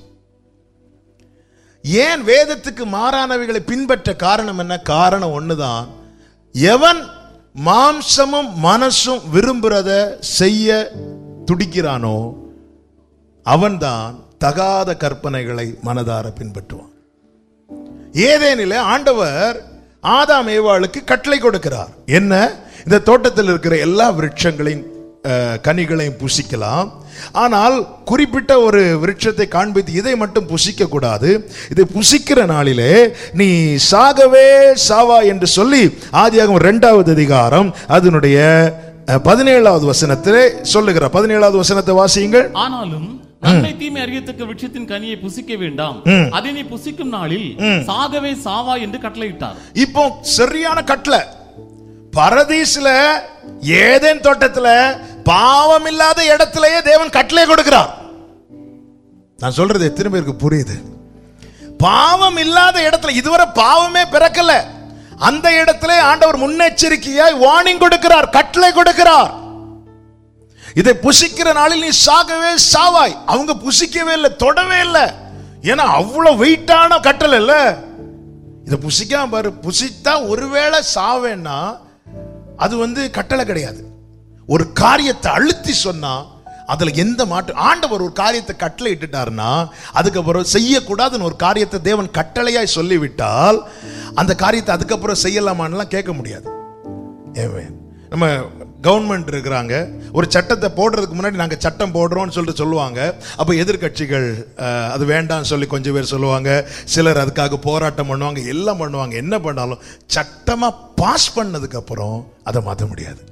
ஏன் வேதத்துக்கு மாறானவைகளை பின்பற்ற காரணம் என்ன? காரணம் ஒண்ணுதான், எவன் மாம்சமும் மனசும் விரும்புறத செய்ய துடிக்கிறானோ அவன்தான் தகாத கற்பனைகளை மனதார பின்பற்றுவான். ஏதேனிலே ஆண்டவர் ஆதாம் ஏவாளுக்கு கட்டளை கொடுக்கிறார். என்ன? இந்த தோட்டத்தில் இருக்கிற எல்லா விருட்சங்களையும் கனிகளையும் புசிக்கலாம், ஆனால் குறிப்பிட்ட ஒரு விருட்சத்தை காண்பித்து இதை மட்டும் புசிக்க கூடாது, இதை புசிக்கிற நாளிலே நீ சாகவே சாவா என்று சொல்லி ஆதியாகமம் இரண்டாவது அதிகாரம் அதனுடைய பதினேழாவது வசனத்திலே சொல்லுகிறார். பதினேழாவது வசனத்தை வாசியுங்கள். ஆனாலும் நன்மை தீமை அறியத்தக்க விருட்சத்தின் கனியை புசிக்க வேண்டாம், அதை நீ புசிக்கும் நாளில் சாகவே சாவா என்று கட்டளையிட்டார். இப்போ சரியான கட்டளை. பரதீஸ்ல ஏதேன் தோட்டத்துல பாவம் இல்லாத இடத்திலேயே தேவன் கட்டளை கொடுக்கிறார். நான் சொல்றது எத்தனை பேருக்கு புரியுது? பாவம் இல்லாத இடத்துல, இதுவரை பாவமே பிறக்கல, அந்த இடத்திலே ஆண்டவர் முன்னெச்சரிக்கையாய் வார்னிங் கொடுக்கிறார், கட்டளை கொடுக்கிறார். இதை புசிக்கிற நாளில் நீ சாகவே சாவாய். அவங்க புசிக்கவே இல்லை, தொடவே இல்லை. ஏன்னா அவ்வளவு வெயிட்டான கட்டளை இல்ல. இதை புசிக்காம பாரு, புசித்தா ஒருவேளை சாவேன்னா அது வந்து கட்டளை கிடையாது. ஒரு காரியத்தை அழுத்தி சொன்னா அதுல எந்த மாற்று, ஆண்டவர் ஒரு காரியத்தை கட்டளை இட்டுட்டாருன்னா அதுக்கப்புறம் செய்யக்கூடாதுன்னு ஒரு காரியத்தை தேவன் கட்டளையாய் சொல்லிவிட்டால் அந்த காரியத்தை அதுக்கப்புறம் செய்யலாமான்லாம் கேட்க முடியாது. நம்ம கவர்மெண்ட் இருக்கிறாங்க, ஒரு சட்டத்தை போடுறதுக்கு முன்னாடி நாங்கள் சட்டம் போடுறோம்னு சொல்லிட்டு சொல்லுவாங்க. அப்போ எதிர்கட்சிகள் அது வேண்டாம்னு சொல்லி கொஞ்சம் பேர் சொல்லுவாங்க, சிலர் அதுக்காக போராட்டம் பண்ணுவாங்க, எல்லாம் பண்ணுவாங்க. என்ன பண்ணாலும் சட்டமாக பாஸ் பண்ணதுக்கு அப்புறம் அதை மாற்ற முடியாது.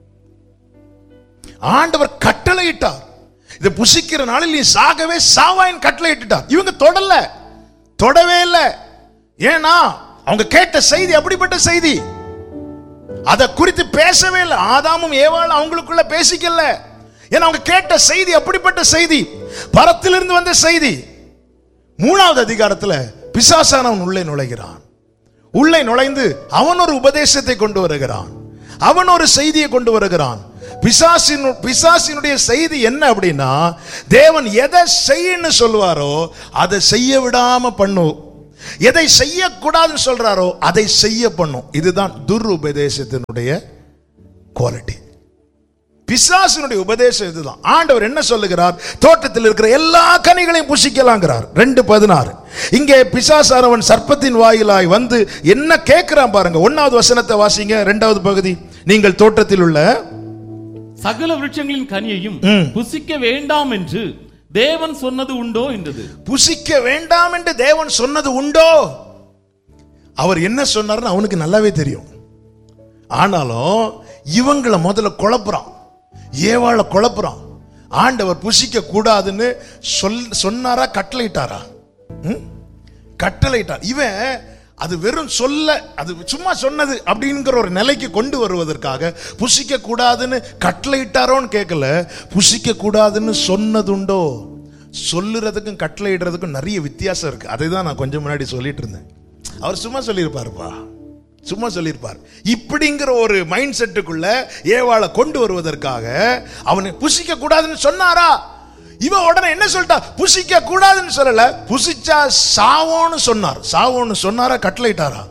ஆண்டவர் கட்டளையிட்டார், இதை புசிக்கிற நாளில் நீ சாகவே சாவாயின் கட்டளையிட்டார். இவங்க தொடல, தொடவே இல்லை. ஏன்னா அவங்க கேட்ட செய்தி அப்படிப்பட்ட செய்தி, அதை குறித்து பேசவே இல்லை. ஆதாமும் ஏவாளும் அவங்களுக்குள்ள பேசிக்கல. ஏன்னா அவங்க கேட்ட செய்தி அப்படிப்பட்ட செய்தி, பரத்திலிருந்து வந்த செய்தி. மூணாவது அதிகாரத்துல பிசாசானவன் உள்ளே நுழைகிறான். உள்ளே நுழைந்து அவன் ஒரு உபதேசத்தை கொண்டு வருகிறான், அவன் ஒரு செய்தியை கொண்டு வருகிறான். பிசாசின் பிசாசினுடைய செய்தி என்ன அப்படின்னா, தேவன் எதை செய்யன்னு சொல்லுவாரோ அதை செய்ய விடாம பண்ணும், எதை செய்யக்கூடாதுன்னு சொல்றாரோ அதை செய்ய பண்ணும். இதுதான் துருபதேசத்தினுடைய குவாலிட்டி. பிசாசினுடைய உபதேசம் இதுதான். ஆண்டவர் என்ன சொல்லுகிறார்? தோட்டத்தில் இருக்கிற எல்லா கனிகளையும் புசிக்கலாங்கிறார். ரெண்டு பதினாறு. இங்கே பிசாசானவன் சர்ப்பத்தின் வாயிலாய் வந்து என்ன கேட்கிறான் பாருங்க. ஒன்னாவது வசனத்தை வாசிங்க. இரண்டாவது பகுதி, நீங்கள் தோட்டத்தில் உள்ள சகல விருட்சங்களின் கனியையும் புசிக்க வேண்டாம் என்று தேவன் சொன்னது உண்டோ என்றது. புசிக்க வேண்டாம் என்று தேவன் சொன்னது உண்டோ? அவர் என்ன சொன்னார்னு அவனுக்கு நல்லாவே தெரியும். ஆனாலும் இவங்களை முதல்ல குழப்புறான், ஏவாளை குழப்புறான். ஆண்டவர் புசிக்க கூடாதுன்னு சொல் சொன்னாரா கட்டளையிட்டாரா? கட்டளையிட்டார். இவன் அது வெறும் சொல்ல, அது சும்மா சொன்னது அப்படிங்கிற ஒரு நிலைக்கு கொண்டு வருவதற்காக புசிக்க கூடாதுன்னு கட்டளையிட்டாரோன்னு கேட்கல, புசிக்க கூடாதுன்னு சொன்னதுண்டோ. சொல்லுறதுக்கும் கட்டளையிடுறதுக்கும் நிறைய வித்தியாசம் இருக்கு. அதை தான் நான் கொஞ்சம் முன்னாடி சொல்லிட்டு இருந்தேன். அவர் சும்மா சொல்லியிருப்பாருப்பா, சும்மா சொல்லியிருப்பார். இப்படிங்கிற ஒரு மைண்ட் செட்டுக்குள்ள ஏவாளை கொண்டு வருவதற்காக அவனை புசிக்க கூடாதுன்னு சொன்னாரா? இவன் உடனே என்ன சொல்லிட்டா? புசிக்க கூடாதுன்னு சொல்லல, புசிச்சா சாவோன்னு சொன்னார். சாவோன்னு சொன்னாரா கட்டளையிட்டாரா?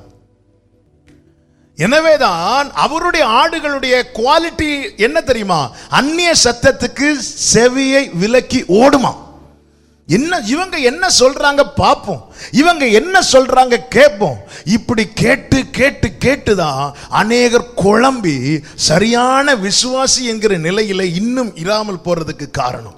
எனவேதான் அவருடைய ஆடுகளுடைய குவாலிட்டி என்ன தெரியுமா? அந்நிய சத்தத்துக்கு செவியை விலக்கி ஓடுமா. என்ன இவங்க என்ன சொல்றாங்க பாப்போம், இவங்க என்ன சொல்றாங்க கேட்போம். இப்படி கேட்டு கேட்டு கேட்டுதான் அநேகர் குழம்பி சரியான விசுவாசி என்கிற நிலையில இன்னும் இராமல் போறதுக்கு காரணம்.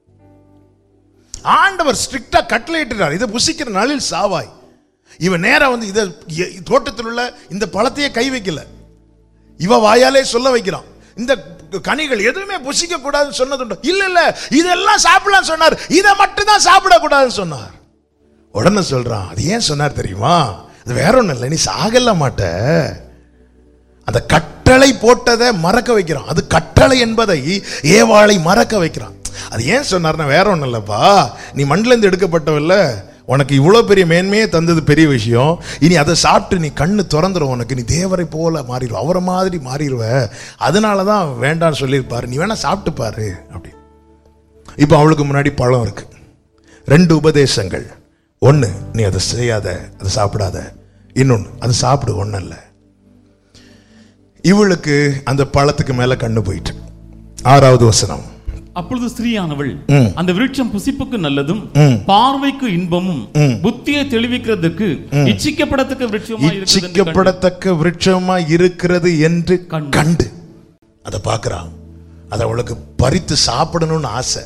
ஆண்டவர் ஸ்ட்ரிக்டா கட்டளையிட்டார், இதை புசிக்கிற நாளில் சாவாய். இவன் நேரா வந்து இத தோட்டத்தில் உள்ள இந்த பழத்தையே கை வைக்கல, இவ வாயாலே சொல்ல வைக்கிறான். இந்த கனிகள் எதுவுமே புசிக்க கூடாதுன்னு சொன்னதுண்டோ? இல்ல இல்ல, இதெல்லாம் சாப்பிடலாம் சொன்னார், இதை மட்டும் தான் சாப்பிடக்கூடாதுன்னு சொன்னார். உடனே சொல்றான், அது ஏன் சொன்னார் தெரியுமா? அது வேற ஒண்ணும் இல்லை, நீ சாகல மாட்ட. அந்த கட்டளை போட்டதை மறக்க வைக்கிறான். அது கட்டளை என்பதை ஏவாளை மறக்க வைக்கிறான். அது ஏன் சொன்னார்னா வேற ஒன்றும் இல்லைப்பா, நீ மண்ணிலேருந்து எடுக்கப்பட்டவில்ல, உனக்கு இவ்வளோ பெரிய மேன்மையே தந்தது பெரிய விஷயம். இனி அதை சாப்பிட்டு நீ கண்ணு திறந்துடும், உனக்கு நீ தேவரை போல மாறிடுவ, அவரை மாதிரி மாறிடுவ. அதனால தான் வேண்டான்னு சொல்லியிருப்பாரு, நீ வேணா சாப்பிட்டு பாரு அப்படி. இப்போ அவளுக்கு முன்னாடி பழம் இருக்கு, ரெண்டு உபதேசங்கள். ஒன்று, நீ அதை செய்யாத, அதை சாப்பிடாத. இன்னொன்று, அதை சாப்பிடு, ஒன்றும் இல்லை. இவளுக்கு அந்த பழத்துக்கு மேல கண்ணு போயிட்டு. ஆறாவது வசனம். அப்பொழுது ஸ்திரீயானவள் அந்த விருட்சம் புசிப்புக்கு நல்லதும் பார்வைக்கு இன்பமும் புத்தியை தெளிவிக்கிறதுக்கு இச்சிக்கப்படத்தக்க விருட்சமா இச்சிக்கப்படத்தக்க விருட்சமா இருக்கிறது என்று கண்டு அதை பார்க்கிறான். அதை அவளுக்கு பறித்து சாப்பிடணும்னு ஆசை.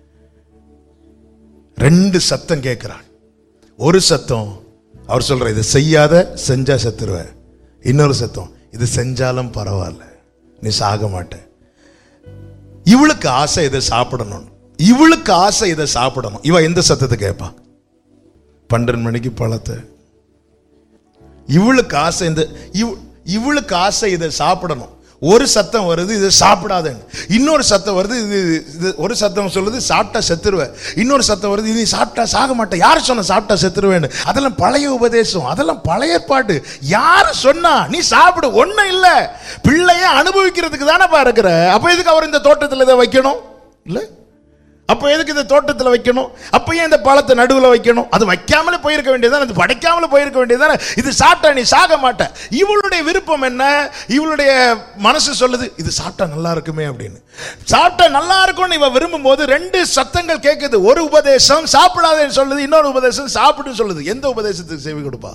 ரெண்டு சத்தம் கேட்கிறான். ஒரு சத்தம் அவர் சொல்ற, இதை செய்யாத, செஞ்சா செத்துருவ. இன்னொரு சத்தம், இது செஞ்சாலும் பரவாயில்ல, நீ சாக மாட்ட. இவளுக்கு ஆசை இதை சாப்பிடணும், இவளுக்கு ஆசை இதை சாப்பிடணும். இவ எந்த சத்தத்தை கேட்பா? பன்னெண்டு மணிக்கு பழத்தை. இவளுக்கு ஆசை இந்த இவளுக்கு ஆசை இதை சாப்பிடணும். ஒரு சத்தம் வருது, இதை சாப்பிடாதேன்னு. இன்னொரு சத்தம் வருது, இது ஒரு சத்தம் சொல்லுது சாப்பிட்டா செத்துருவ. இன்னொரு சத்தம் வருது, இது சாப்பிட்டா சாக மாட்டேன். யாரு சொன்ன சாப்பிட்டா செத்துருவேன்னு? அதெல்லாம் பழைய உபதேசம், அதெல்லாம் பழைய பாட்டு. யாரு சொன்னா நீ சாப்பிடு, ஒன்னும் இல்ல, பிள்ளைய அனுபவிக்கிறதுக்கு தானே இருக்கிற. அப்ப எதுக்கு அவர் இந்த தோட்டத்தில் இதை வைக்கணும்? இல்ல, அப்ப எதுக்கு இந்த தோட்டத்தில் வைக்கணும்? அப்ப ஏன் இந்த பழத்தை நடுவில் வைக்கணும்? அது வைக்காமலே போயிருக்க வேண்டியதானே, அது படைக்காமலே போயிருக்க வேண்டியதானே. இது சாப்பிட்டா நீ சாக மாட்ட. இவளுடைய விருப்பம் என்ன? இவளுடைய மனசு சொல்லுது, இது சாப்பிட்டா நல்லா இருக்குமே அப்படின்னு. சாப்பிட்டா நல்லா இருக்கும்னு இவ விரும்பும் போது ரெண்டு சத்தங்கள் கேட்குது. ஒரு உபதேசம் சாப்பிடாதேன்னு சொல்லுது, இன்னொரு உபதேசம் சாப்பிடுன்னு சொல்லுது. எந்த உபதேசத்துக்கு செவி கொடுப்பா?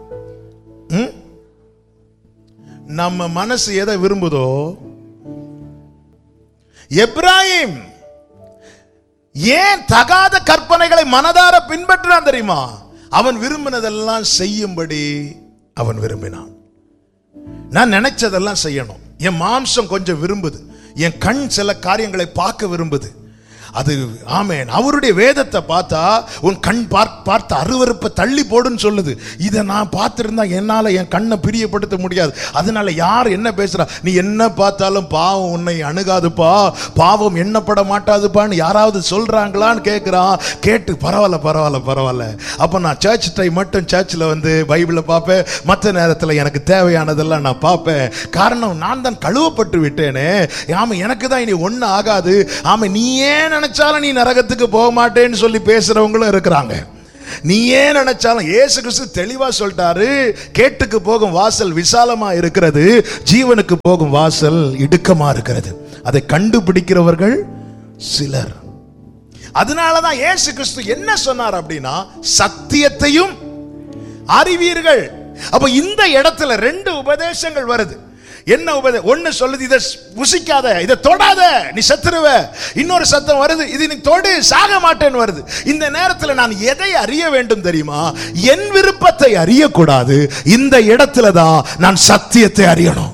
நம்ம மனசு எதை விரும்புதோ. எப்ராஹிம் ஏன் தகாத கற்பனைகளை மனதார பின்பற்றான் தெரியுமா? அவன் விரும்பினதெல்லாம் செய்யும்படி அவன் விரும்பினான். நான் நினைச்சதெல்லாம் செய்யணும். என் மாம்சம் கொஞ்சம் விரும்புது, என் கண் சில காரியங்களை பார்க்க விரும்புது. அது ஆமென். அவருடைய வேதத்தை பார்த்தா உன் கண் பார்த்த அருவருப்பை தள்ளி போடுன்னு சொல்லுது. இதை நான் பார்த்துருந்தா என்னால் என் கண்ணை பிரியப்படுத்த முடியாது. அதனால யார் என்ன பேசுறா, நீ என்ன பார்த்தாலும் பாவம் உன்னை அணுகாதுப்பா, பாவம் எண்ணப்பட மாட்டாதுப்பான்னு யாராவது சொல்றாங்களான்னு கேட்குறான். கேட்டு பரவாயில்ல பரவாயில்ல பரவாயில்ல, அப்போ நான் சர்ச் டைம் மட்டும் சர்ச்சில் வந்து பைபிளை பார்ப்பேன், மற்ற நேரத்தில் எனக்கு தேவையானதெல்லாம் நான் பார்ப்பேன். காரணம் நான் தான் கழுவப்பட்டு விட்டேனே. ஆமாம், எனக்கு தான் இனி ஒன்றும் ஆகாது. ஆமாம், நீ ஏன் நினைச்சாலும் நீ நரகத்துக்கு போக மாட்டேன்னு சொல்லி பேசுறவங்களும் இருக்கிறாங்க. நீ ஏன் நினைச்சாலும் இயேசு கிறிஸ்து தெளிவா சொல்லிட்டாரு, கேட்டுக்கு போகும் வாசல் விசாலமா இருக்கிறது, ஜீவனுக்கு போகும் வாசல் இடுக்கமா இருக்கிறது. அதை கண்டுபிடிக்கிறவர்கள் சிலர். அதனாலதான் இயேசு கிறிஸ்து என்ன சொன்னார் அப்படின்னா, சத்தியத்தையும் அறிவீர்கள். அப்ப இந்த இடத்துல ரெண்டு உபதேசங்கள் வருது. என்ன உபதே ஒன்னு சொல்லுது, இதை புசிக்காத, இதை தொடாத, நீ செத்துருவ. இன்னொரு சத்தம் வருது, இது நீ தொடு, சாக மாட்டேன்னு வருது. இந்த நேரத்தில் நான் எதை அறிய வேண்டும் தெரியுமா? என் விருப்பத்தை அறியக்கூடாது. இந்த இடத்துல தான் நான் சத்தியத்தை அறியணும்.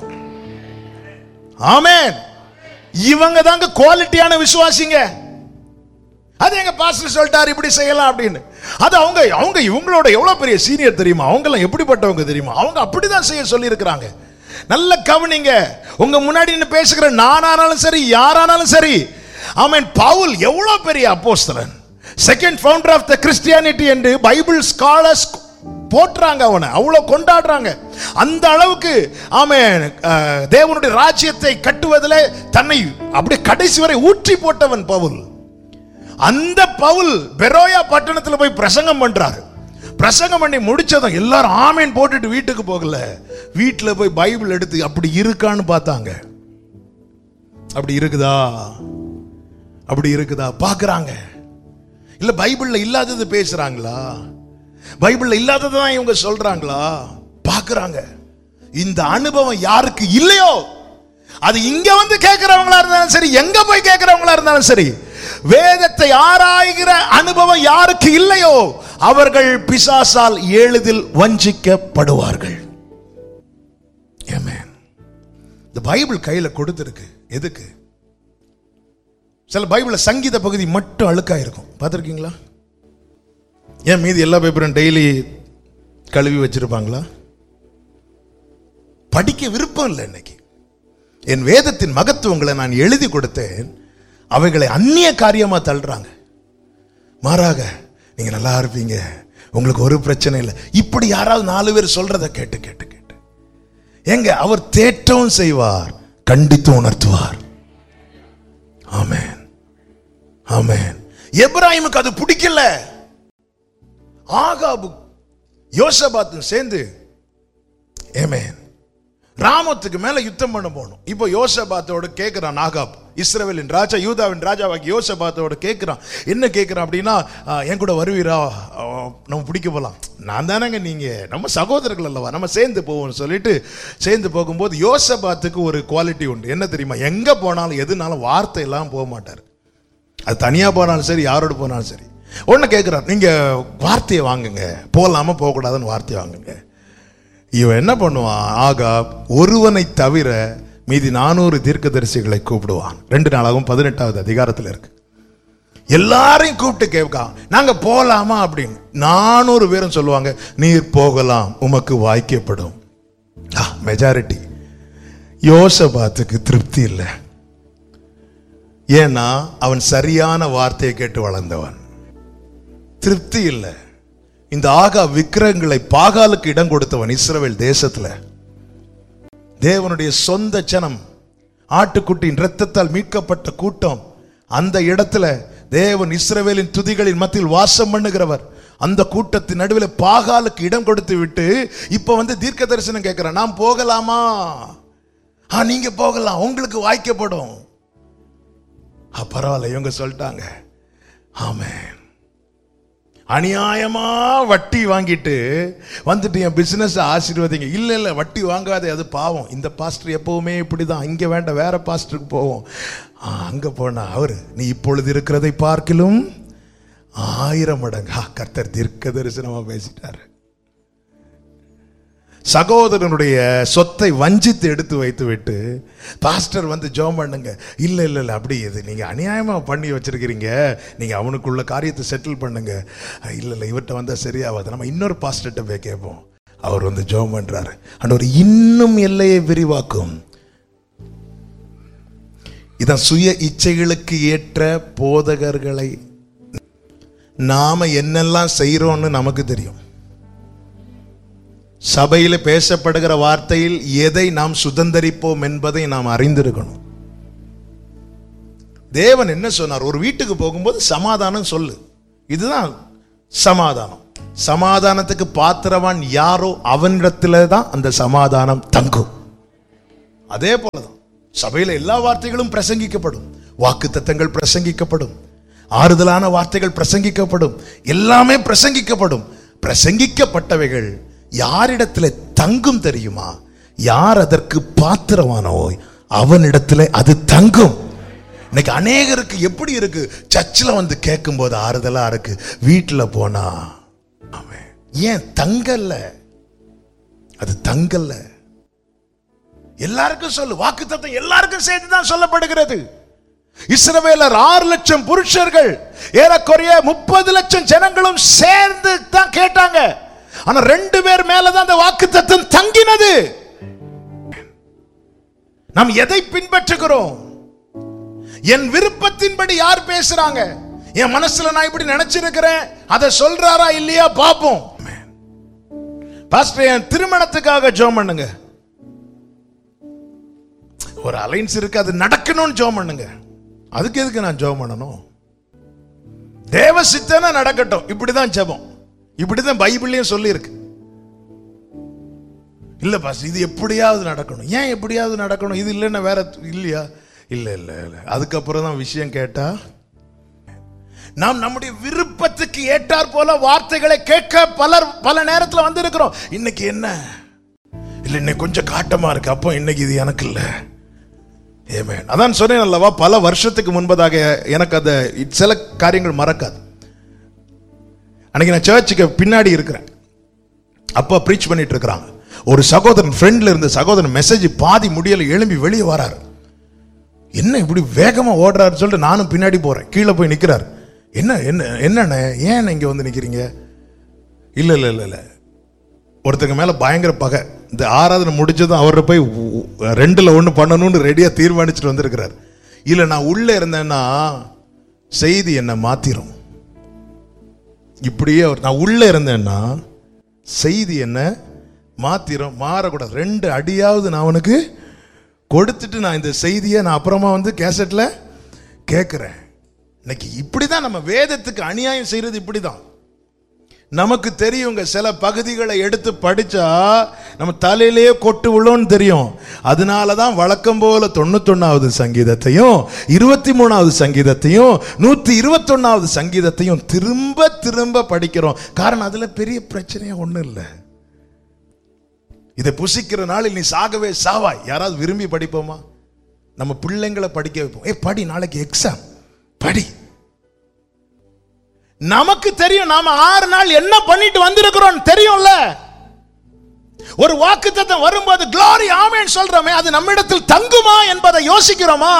ஆமென். இவங்க தாங்க குவாலிட்டியான விசுவாசிங்க. அது எங்க பாஸ்டர் சொல்லிட்டாரு இப்படி செய்யலாம் அப்படின்னு. அது அவங்க அவங்க இவங்களோட எவ்வளவு பெரிய சீனியர் தெரியுமா? அவங்க எல்லாம் எப்படிப்பட்டவங்க தெரியுமா? அவங்க அப்படிதான் செய்ய சொல்லி இருக்கிறாங்க. நல்ல கவனிங்க. உங்க முன்னாடி பேசுகிற நானானாலும் சரி, யாரானாலும் சரி, ஆமென், பவுல் எவ்வளவு பெரிய அப்போஸ்தலன், second founder of the Christianity என்று பைபிள் ஸ்காலர்ஸ் போட்றாங்க, அவனை அவ்வளவு கொண்டாடுறாங்க. அந்த அளவுக்கு ஆமென் தேவனுடைய ராஜ்யத்தை கட்டுவதிலே தன்னை அப்படியே கடைசி வரை ஊற்றி போட்டவன் பவுல். அந்த பவுல் பெரோயா பட்டணத்தில் போய் பிரசங்கம் பண்றாரு. பிரசங்கம் பண்ணி முடிச்சதும் எல்லாரும் ஆமேன் போட்டுட்டு வீட்டுக்கு போகல, வீட்டில் போய் பைபிள் எடுத்து அப்படி இருக்கான்னு பார்த்தாங்க. அப்படி இருக்குதா, அப்படி இருக்குதா பார்க்கறாங்க. இல்ல பைபிள்ல இல்லாதது பேசுறாங்களா, பைபிள்ல இல்லாததான் இவங்க சொல்றாங்களா பார்க்கறாங்க. இந்த அனுபவம் யாருக்கு இல்லையோ, அது இங்க வந்து கேட்கிறவங்களா இருந்தாலும் சரி, எங்க போய் கேட்கிறவங்களா இருந்தாலும் சரி, வேதத்தை ஆராய்கிற அனுபவம் யாருக்கு இல்லையோ அவர்கள் பிசாசால் எளிதில் வஞ்சிக்கப்படுவார்கள். ஆமென். இந்த பைபிள் கையில கொடுத்திருக்கு எதுக்கு? சில பைபிள்ல சங்கீத பகுதி மட்டும் அழுக்கா இருக்கும், பார்த்திருக்கீங்களா? ஏன் மீதி எல்லா பேப்பரும் டெய்லி கழுவி வச்சிருப்பாங்களா? படிக்க விருப்பம் இல்லை. இன்னைக்கு என் வேதத்தின் மகத்துவங்களை நான் எழுதி கொடுத்தேன், அவைகளை அந்நிய காரியமா தள்ளுறாங்க. மாறாக நீங்க நல்லா இருப்பீங்க, உங்களுக்கு ஒரு பிரச்சனை இல்லை, இப்படி யாராவது நாலு பேர் சொல்றதை கேட்டு கேட்டு கேட்டு எங்க அவர் தேற்றவும் செய்வார், கண்டித்து உணர்த்துவார். ஆமென், ஆமென். எப்ராஹிமுக்கு அது பிடிக்கல. ஆகாபு யோசபாத்தும் சேர்ந்து ஆமென் ராமத்துக்கு மேல யுத்தம் பண்ண போகணும். இப்போ யோசபாத்தோட கேட்கிறான் ஆகாப், இஸ்ரவேலின் ராஜா, யூதாவின் ராஜாவாகி யோசபாத்தோட கேட்கிறான். என்ன கேட்கிறான் அப்படின்னா, என் கூட வருவீரா, நம்ம பிடிக்க போகலாம். நான் தானேங்க, நீங்க நம்ம சகோதரர்கள் அல்லவா, நம்ம சேர்ந்து போவோம்னு சொல்லிட்டு சேர்ந்து போகும்போது யோசபாத்துக்கு ஒரு குவாலிட்டி உண்டு. என்ன தெரியுமா? எங்க போனாலும் எதுனாலும் வார்த்தை எல்லாம் போக மாட்டார். அது தனியா போனாலும் சரி, யாரோடு போனாலும் சரி. ஒன்னு கேட்கிறான், நீங்க வார்த்தையை வாங்குங்க, போகலாமா போகக்கூடாதுன்னு வார்த்தையை வாங்குங்க. இவன் என்ன பண்ணுவான்? ஆகாப் ஒருவனை தவிர மீதி நானூறு தீர்க்கதரிசிகளை கூப்பிடுவான். ரெண்டு நாளாகவும் பதினெட்டாவது அதிகாரத்தில் இருக்கு. எல்லாரையும் கூப்பிட்டு கேட்கான், நாங்க போகலாமா அப்படின்னு. நானூறு பேரும் சொல்லுவாங்க, நீர் போகலாம், உமக்கு வாய்க்கப்படும். மெஜாரிட்டி. யோசபாத்துக்கு திருப்தி இல்லை. ஏன்னா அவன் சரியான வார்த்தையை கேட்டு வளர்ந்தவன். திருப்தி இல்லை. இந்த ஆகா விக்கிரகங்களை பாகாலுக்கு இடம் கொடுத்தவன். இஸ்ரவேல் தேசத்துல தேவனுடைய சொந்த ஜனம், ஆட்டுக்குட்டியின் இரத்தத்தால் மீட்கப்பட்ட கூட்டம், அந்த இடத்துல தேவன் இஸ்ரவேலின் துதிகளின் மத்தியில் வாசம் பண்ணுகிறவர். அந்த கூட்டத்தின் நடுவில் பாகாலுக்கு இடம் கொடுத்து விட்டு இப்ப வந்து தீர்க்க தரிசனம் கேட்கிறான், நான் போகலாமா? நீங்க போகலாம், உங்களுக்கு வாய்க்கப்படும். பரவாயில்ல, இவங்க சொல்லிட்டாங்க. ஆமென். அநியாயமா வட்டி வாங்கிட்டு வந்துட்டு என் பிசினஸ் ஆசீர்வதிங்க. இல்ல இல்ல, வட்டி வாங்காதே, அது பாவம். இந்த பாஸ்டர் எப்பவுமே இப்படிதான், இங்க வேண்டாம், வேற பாஸ்டருக்கு போவோம். அங்க போனா அவரு, நீ இப்பொழுது இருக்கிறதை பார்க்கிலும் ஆயிரம் மடங்கு. கர்த்தர் தீர்க்க தரிசனமா பேசிட்டாரு. சகோதரனுடைய சொத்தை வஞ்சித்து எடுத்து வைத்து விட்டு பாஸ்டர் வந்து ஜெபம் பண்ணுங்க, இல்ல இல்ல இல்ல அப்படி இது நீங்க அநியாயமா பண்ணி வச்சிருக்கிறீங்க, நீங்க அவனுக்குள்ள காரியத்தை செட்டில் பண்ணுங்க, இல்ல இல்ல இவர்கிட்ட வந்தா சரியாவாது, நம்ம இன்னொரு பாஸ்டர்கிட்ட போய் கேட்போம். அவர் வந்து ஜெபம் பண்றாரு, ஆண்டவர் இன்னும் எல்லையை விரிவாக்கும். இதான் சுய இச்சைகளுக்கு ஏற்ற போதகர்களை நாம என்னெல்லாம் செய்யறோம்னு நமக்கு தெரியும். சபையில் பேசப்படுகிற வார்த்தையில் எதை நாம் சுதந்தரிப்போம் என்பதை நாம் அறிந்திருக்கணும். தேவன் என்ன சொன்னார்? ஒரு வீட்டுக்கு போகும்போது சமாதானம் சொல்லு, இதுதான் சமாதானம். சமாதானத்துக்கு பாத்திரவான் யாரோ அவனிடத்துல தான் அந்த சமாதானம் தங்கும். அதே போலதான் சபையில எல்லா வார்த்தைகளும் பிரசங்கிக்கப்படும், வாக்கு தத்தங்கள் பிரசங்கிக்கப்படும், ஆறுதலான வார்த்தைகள் பிரசங்கிக்கப்படும், எல்லாமே பிரசங்கிக்கப்படும். பிரசங்கிக்கப்பட்டவைகள் யாரிடத்துல தங்கும் தெரியுமா? யார் அதற்கு பாத்திரவானோ அவனிடத்துல அது தங்கும். இன்னைக்கு அநேகருக்கு எப்படி இருக்கு? சர்ச்சில் வந்து கேட்கும் போது ஆறுதலா இருக்கு, வீட்டில் போனா அவன் ஏன் தங்கல்ல? அது தங்கல்ல. எல்லாருக்கும் சொல்லு, வாக்குத்தத்தம் எல்லாருக்கும் சேர்த்துதான் சொல்லப்படுகிறது. இஸ்ரவேலர் ஆறு லட்சம் புருஷர்கள், ஏறக்குறைய முப்பது லட்சம் ஜனங்களும் சேர்ந்து தான் கேட்டாங்க. ஆனா ரெண்டு பேர் மேலதான் அந்த வாக்குத்தத்தம் தங்கினது. நாம் எதை பின்பற்றுகிறோம்? என் விருப்பத்தின்படி யார் பேசுறாங்க? என் மனசுல நான் இப்படி நினைச்சிருக்கிறேன், அதை சொல்றாரா இல்லையா பாப்போம். பாஸ்டர் என் திருமணத்துக்காக ஜெபம் பண்ணுங்க, ஒரு அலைன்ஸ் இருக்கு, அது நடக்கணும்னு ஜெபம் பண்ணுங்க. அதுக்கு எதுக்கு நான் ஜெபம் பண்ணணும்? தேவ சித்தனா நடக்கட்டும், இப்படிதான் ஜெபம், இப்படிதான் பைபிள்லயும் சொல்லி இருக்கு. இல்ல பாஸ் இது எப்படியாவது நடக்கணும். ஏன் எப்படியாவது நடக்கணும்? இது இல்லைன்னா வேற இல்லையா? இல்ல இல்ல இல்ல அதுக்கப்புறம் தான் விஷயம் கேட்டா, நாம் நம்முடைய விருப்பத்துக்கு ஏற்றார் போல வார்த்தைகளை கேட்க பலர் பல நேரத்தில் வந்து இருக்கிறோம். இன்னைக்கு என்ன இல்ல, இன்னைக்கு கொஞ்சம் காட்டமா இருக்கு, அப்போ இன்னைக்கு இது எனக்கு இல்ல. ஆமென். அதான் சொன்னேன் அல்லவா, பல வருஷத்துக்கு முன்பதாக எனக்கு அந்த சில காரியங்கள் மறக்காது. அன்னைக்கு நான் சர்ச்சுக்கு பின்னாடி இருக்கிறேன், அப்பா ப்ரீச் பண்ணிட்டு இருக்கிறாங்க. ஒரு சகோதரன் ஃப்ரெண்ட்ல இருந்த சகோதரன் மெசேஜ் பாதி முடியல எழும்பி வெளியே வராரு. என்ன இப்படி வேகமா ஓடுறாரு சொல்லிட்டு நானும் பின்னாடி போறேன். கீழே போய் நிக்கிறாரு. என்ன என்ன என்னண்ணே ஏன் இங்க வந்து நிக்கிறீங்க? இல்ல இல்ல இல்ல இல்ல ஒருத்தங்க மேல பயங்கர பகை, இந்த ஆராதனை முடிச்சதும் அவரை போய் ரெண்டுல ஒண்ணு பண்ணணும்னு ரெடியா தீர்மானிச்சுட்டு வந்திருக்கிறார். இல்ல நான் உள்ள இருந்தேன்னா செய்தி என்ன மாத்திரும். இப்படியே நான் உள்ள இருந்தேன்னா செய்தி என்ன மாத்திரும், மாறக்கூடாது. ரெண்டு அடியாவது நான் அவனுக்கு கொடுத்துட்டு நான் இந்த செய்தியை நான் அப்புறமா வந்து கேசட்ல கேட்கிறேன். இன்னைக்கு இப்படிதான் நம்ம வேதத்துக்கு அநியாயம் செய்யறது. இப்படிதான் நமக்கு தெரியுங்க, சில பகுதிகளை எடுத்து படிச்சா நம்ம தலையிலேயே கொட்டு விழும்னு தெரியும். அதனாலதான் வழக்கம் போல தொண்ணூத்தொன்னாவது சங்கீதத்தையும் இருபத்தி மூணாவது சங்கீதத்தையும் நூத்தி இருபத்தி ஒன்னாவது சங்கீதத்தையும் திரும்ப திரும்ப படிக்கிறோம். காரணம் அதுல பெரிய பிரச்சனையா ஒண்ணும் இல்லை. இதை புசிக்கிற நாளில் நீ சாகவே சாவாய். யாராவது விரும்பி படிப்போமா? நம்ம பிள்ளைங்களை படிக்க வைப்போம். ஏ படி, நாளைக்கு எக்ஸாம் படி. நமக்கு தெரியும் நாம ஆறு நாள் என்ன பண்ணிட்டு வந்திருக்கிறோம் தெரியும்ல. ஒரு வாக்குத்தத்தம் வரும்போது glory ஆமென் சொல்றோமே, அது நம்மிடத்தில் தங்குமா என்பதை யோசிக்கிறோமா?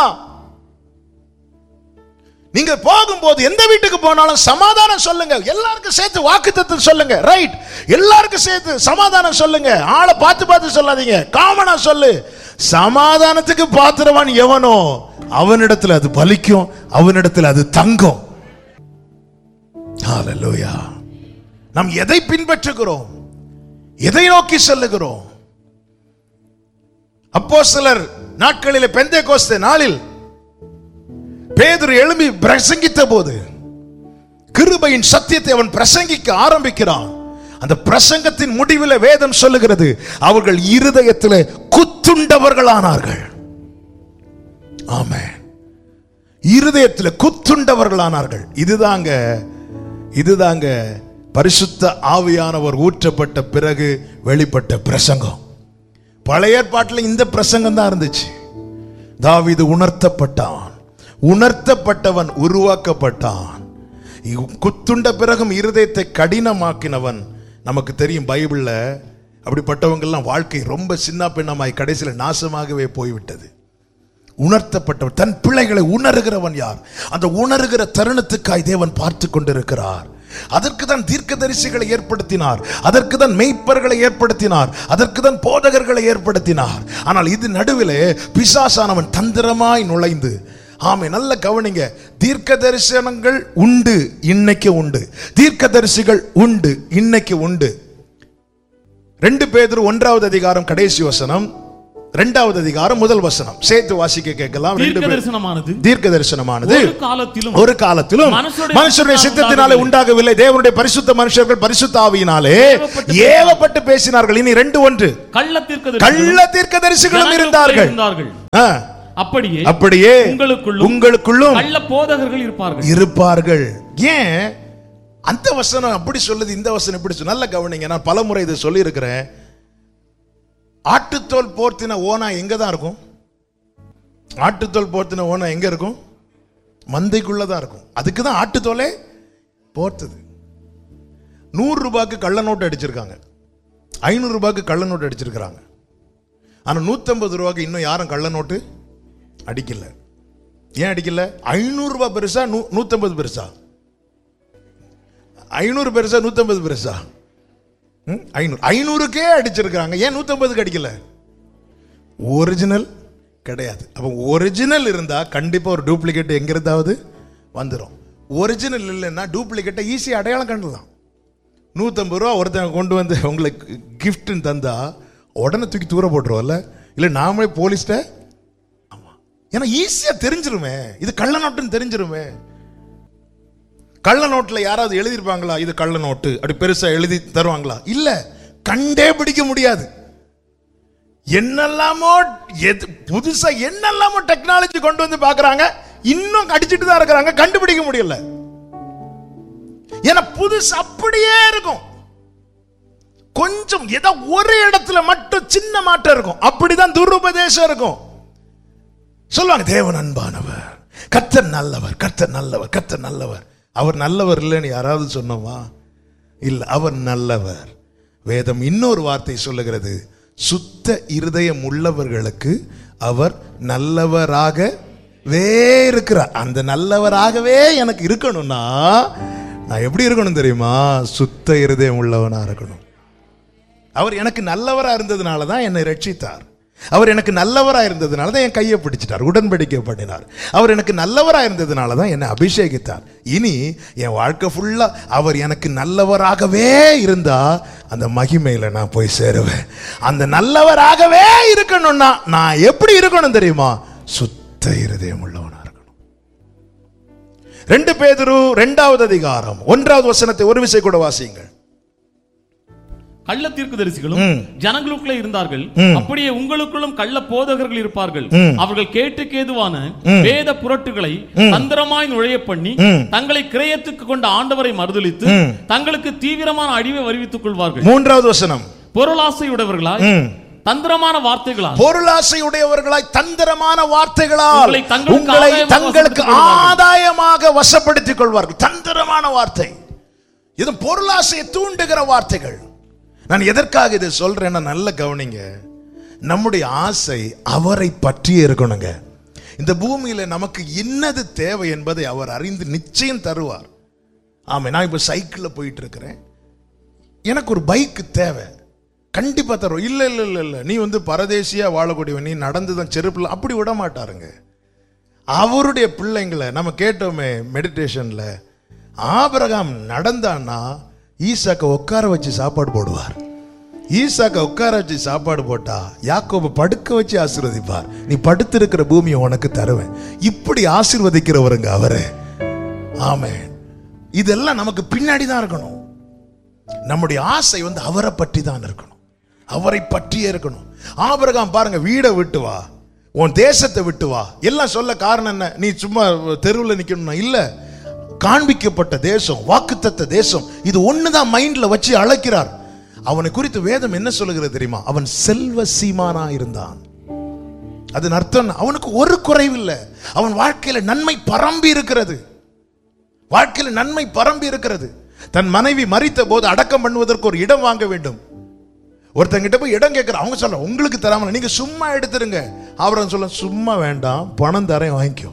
நீங்க போகும்போது எந்த வீட்டுக்கு போனாலும் சமாதானம் சொல்லுங்க. எல்லாருக்கும் சேர்த்து வாக்குத்தத்தம் சொல்லுங்க. ரைட், எல்லாருக்கும் சேர்த்து சமாதானம் சொல்லுங்க. ஆளை பார்த்து பார்த்து சொல்லாதீங்க, காமனா சொல்லு. சமாதானத்துக்கு பாத்திரவான் எவனோ அவனிடத்தில் அது பலிக்கும், அவனிடத்தில் அது தங்கும். ஹல்லேலூயா. நாம் எதை பின்பற்றுகிறோம்? எதை நோக்கி செல்லுகிறோம்? அப்போஸ்தலர் நாட்களிலே பெந்தேகோஸ்தே நாளில் பேதுரு எழும்பி பிரசங்கித்த போது கிருபையின் சத்தியத்தை அவன் பிரசங்கிக்க ஆரம்பிக்கிறான். அந்த பிரசங்கத்தின் முடிவில் வேதம் சொல்லுகிறது, அவர்கள் இருதயத்திலே குத்துண்டவர்களானார்கள். ஆமென். இருதயத்தில் குத்துண்டவர்களானார்கள். இதுதாங்க இதுதாங்க பரிசுத்த ஆவியானவர் ஊற்றப்பட்ட பிறகு வெளிப்பட்ட பிரசங்கம். பழைய ஏற்பாட்டில் இந்த பிரசங்கம் தான் இருந்துச்சு. தாவீது உணர்த்தப்பட்டான், உணர்த்தப்பட்டவன் உருவாக்கப்பட்டான். குத்துண்ட பிறகும் இருதயத்தை கடினமாக்கினவன் நமக்கு தெரியும். பைபிள்ல அப்படிப்பட்டவங்க எல்லாம் வாழ்க்கை ரொம்ப சின்ன பின்னமாய் கடைசியில் நாசமாகவே போய்விட்டது. உணர்த்தப்பட்டவர், தன் பிள்ளைகளை உணர்கிறவன் யார்? அந்த உணர்கிற தருணத்துக்காய் தேவன் பார்த்து கொண்டிருக்கிறார். அதற்கு தான் தீர்க்கதரிசிகளை ஏற்படுத்தினார், அதற்கு தான் மெய்ப்பர்களை ஏற்படுத்தினார், அதற்கு தான் போதகர்களை ஏற்படுத்தினார். ஆனால் இது நடுவிலே பிசாசானவன் தந்திரமாய் நுழைந்து, ஆமே நல்ல கவனிங்க, தீர்க்க தரிசனங்கள் உண்டு, இன்னைக்கு உண்டு. தீர்க்க தரிசிகள் உண்டு, இன்னைக்கு உண்டு. ரெண்டு பேதுரு ஒன்றாவது அதிகாரம் கடைசி வசனம், இரண்டாவது அதிகாரம் முதல் வசனம் சேர்த்து வாசிக்க கேட்கலாம். தீர்க்க தரிசனமானது தீர்க்க தரிசனமானது ஒரு காலத்திலும் ஒரு காலத்திலும் மனுஷருடைய சித்தத்தினாலே உண்டாகவில்லை, தேவனுடைய பரிசுத்த மனுஷர்கள் பரிசுத்த ஆவியினாலே ஏவப்பட்டு பேசினார்கள். இனி ரெண்டு ஒன்று, கள்ள தீர்க்க கள்ள தீர்க்க தரிசிகளும் இருந்தார்கள். அப்படியே அப்படியே உங்களுக்குள்ளும் உங்களுக்குள்ளும் கள்ள போதகர்கள் இருப்பார்கள் இருப்பார்கள். ஏன் அந்த வசனம் அப்படி சொல்லுது, இந்த வசனம் இப்படி சொல்லுது? நல்ல கவனிங்க, நான் பலமுறை இதை சொல்லி இருக்கிறேன். ஆட்டுத்தோல் போர்த்தின ஓனா எங்க தான் இருக்கும்? ஆட்டுத்தோல் போர்த்தின ஓனா எங்க இருக்கும்? மந்தைக்குள்ளதான் இருக்கும். அதுக்கு தான் ஆட்டுத்தோலே போர்த்தது. நூறு ரூபாய்க்கு கள்ள நோட்டு அடிச்சிருக்காங்க, ஐநூறு ரூபாய்க்கு கள்ள நோட்டு அடிச்சிருக்கிறாங்க. ஆனா நூத்தி ஐம்பது ரூபாய்க்கு இன்னும் யாரும் கள்ள நோட்டு அடிக்கல. ஏன் அடிக்கல? ஐநூறு ரூபாய் பெருசா, நூத்தி ஐம்பது பெருசா? ஐநூறு பெருசா, நூத்தி ஐம்பது பெருசா? ஐநூறு ஐநூறுக்கே அடிச்சிருக்காங்க. ஏன் நூத்தி ஐம்பதுக்கு அடிக்கல? ஒரிஜினல் கிடையாது. அப்ப ஒரிஜினல் இருந்தா கண்டிப்பா ஒரு டூப்ளிகேட் எங்க இருந்தாவது வந்துடும். ஒரிஜினல் இல்லைன்னா டூப்ளிகேட்டை ஈஸியா அடையாளம் கண்டலாம். நூத்தி ஐம்பது ரூபா ஒருத்தன் கொண்டு வந்து உங்களுக்கு கிஃப்ட்னு தந்தா உடனே தூக்கி தூர போட்டுருவோம்ல, இல்ல நாமளே போலீஸ்ட. ஆமா, ஏன்னா ஈஸியா தெரிஞ்சிருமே இது கள்ள நோட்டுன்னு தெரிஞ்சிருமே. கள்ள நோட்டுல யாராவது எழுதிருப்பாங்களா இது கள்ள நோட்டு அப்படி பெருசா எழுதி தருவாங்களா? இல்ல, கண்டே பிடிக்க முடியாது. என்னெல்லாமோ புதுசா என்னெல்லாமோ டெக்னாலஜி கொண்டு வந்து பாக்குறாங்க, இன்னும் அடிச்சுட்டு தான் இருக்கிறாங்க, கண்டுபிடிக்க முடியல. ஏன்னா புதுசு அப்படியே இருக்கும். கொஞ்சம் ஏதோ ஒரு இடத்துல மட்டும் சின்ன மாற்றம் இருக்கும், அப்படிதான் துருபதேசம் இருக்கும். சொல்லுவாங்க தேவன் அன்பானவர், கர்த்தர் நல்லவர், கர்த்தர் நல்லவர், கர்த்தர் நல்லவர். அவர் நல்லவர் இல்லைன்னு யாராவது சொன்னோமா? இல்ல, அவர் நல்லவர். வேதம் இன்னொரு வார்த்தை சொல்லுகிறது, சுத்த இருதயம் உள்ளவர்களுக்கு அவர் நல்லவராகவே இருக்கிறார். அந்த நல்லவராகவே எனக்கு இருக்கணும்னா நான் எப்படி இருக்கணும் தெரியுமா? சுத்த இருதயம் உள்ளவனா இருக்கணும். அவர் எனக்கு நல்லவரா இருந்ததுனால தான் என்னை ரட்சித்தார். அவர் எனக்கு நல்லவரா இருந்ததுனால தான் என் கையை பிடிச்சிட்டார், உடன்படிக்கை பண்ணினார். அவர் எனக்கு நல்லவரா இருந்ததுனால தான் என்னை அபிஷேகித்தார். இனி என் வாழ்க்கை ஃபுல்லா அவர் எனக்கு நல்லவராகவே இருந்தா அந்த மகிமையில நான் போய் சேருவேன். அந்த நல்லவராகவே இருக்கணும்னா நான் எப்படி இருக்கணும் தெரியுமா? சுத்த இருதயம் உள்ளவனா இருக்கணும். ரெண்டு பேதுரு இரண்டாவது அதிகாரம் ஒன்றாவது வசனத்தை ஒரு விசை கூட வாசியுங்கள். கள்ள தீர்க்கதரிசிகளும் ஜனங்களுக்குள்ளே இருந்தார்கள், அப்படியே உங்களுக்குள்ளும் கள்ள போதகர்கள் இருப்பார்கள். அவர்கள் கேட்டுக்கு ஏதுவான வேத புரட்டுகளை தந்திரமாய் நுழைய பண்ணி தங்களை கிரயத்துக்கு கொண்ட ஆண்டவரை மறுதலித்து தங்களுக்கு தீவிரமான அழிவை வருவித்துக் கொள்வார்கள். மூன்றாவது வசனம், பொருளாசையுடையவர்களாய் தந்திரமான வார்த்தைகளால் பொருளாசையுடையவர்களாய் தந்திரமான வார்த்தைகளால் உங்களை தங்களுக்கு ஆதாயமாக வசப்படுத்திக் கொள்வார்கள். தந்திரமான வார்த்தை, இது பொருளாசையை தூண்டுகிற வார்த்தைகள். நான் எதற்காக இதை சொல்றேன்னா நல்ல கவனிங்க, நம்முடைய ஆசை அவரை பற்றியே இருக்கணுங்க. இந்த பூமியில நமக்கு என்னது தேவை என்பதை அவர் அறிந்து நிச்சயம் தருவார். ஆமா, நான் இப்ப சைக்கிள்ல போயிட்டு இருக்கிறேன், எனக்கு ஒரு பைக் தேவை, கண்டிப்பா தருவோம். இல்ல இல்ல இல்ல இல்ல நீ வந்து பரதேசியா வாழக்கூடியவன், நீ நடந்துதான் செருப்புல, அப்படி விட மாட்டாருங்க. அவருடைய பிள்ளைங்களை நம்ம கேட்டோமே மெடிடேஷன்ல, ஆபிரகாம் நடந்தான்னா ஈசாக்க உட்கார வச்சு சாப்பாடு போடுவார். ஈசாக்க உட்கார வச்சு சாப்பாடு போட்டா யாக்கோபை படுக்க வச்சு ஆசீர்வதிப்பார். நீ படுத்திருக்கிற பூமியை உனக்கு தருவேன். இப்படி ஆசீர்வதிக்கிறவருங்க அவரு. ஆமென். இதெல்லாம் நமக்கு பின்னாடி தான் இருக்கணும். நம்முடைய ஆசை வந்து அவரை பற்றி தான் இருக்கணும், அவரை பற்றியே இருக்கணும். ஆபிரகாம் பாருங்க, வீடை விட்டு வா, உன் தேசத்தை விட்டு வா, எல்லாம் சொல்ல காரணம் என்ன? நீ சும்மா தெருவில் நிக்கணும்னா இல்ல, காண்பிக்கப்பட்ட தேசம், வாக்குத்தத்த தேசம், இது ஒண்ணுதான் மைண்ட்ல வச்சு அழைக்கிறார். அவனை குறித்து வேதம் என்ன சொல்லுகிறது தெரியுமா? அவன் செல்வ சீமானா இருந்தான். அதன் அர்த்தம் அவனுக்கு ஒரு குறைவில்லை. அவன் வாழ்க்கையில நன்மை பரம்பி இருக்கிறது, வாழ்க்கையில நன்மை பரம்பி இருக்கிறது. தன் மனைவி மரித்த போது அடக்கம் பண்ணுவதற்கு ஒரு இடம் வாங்க வேண்டும். ஒருத்தங்கிட்ட போய் இடம் கேட்கிற, அவங்க சொல்ல உங்களுக்கு தராமல நீங்க சும்மா எடுத்துருங்க. அவர் சொல்ல சும்மா வேண்டாம், பணம் தரேன் வாங்கிக்கோ.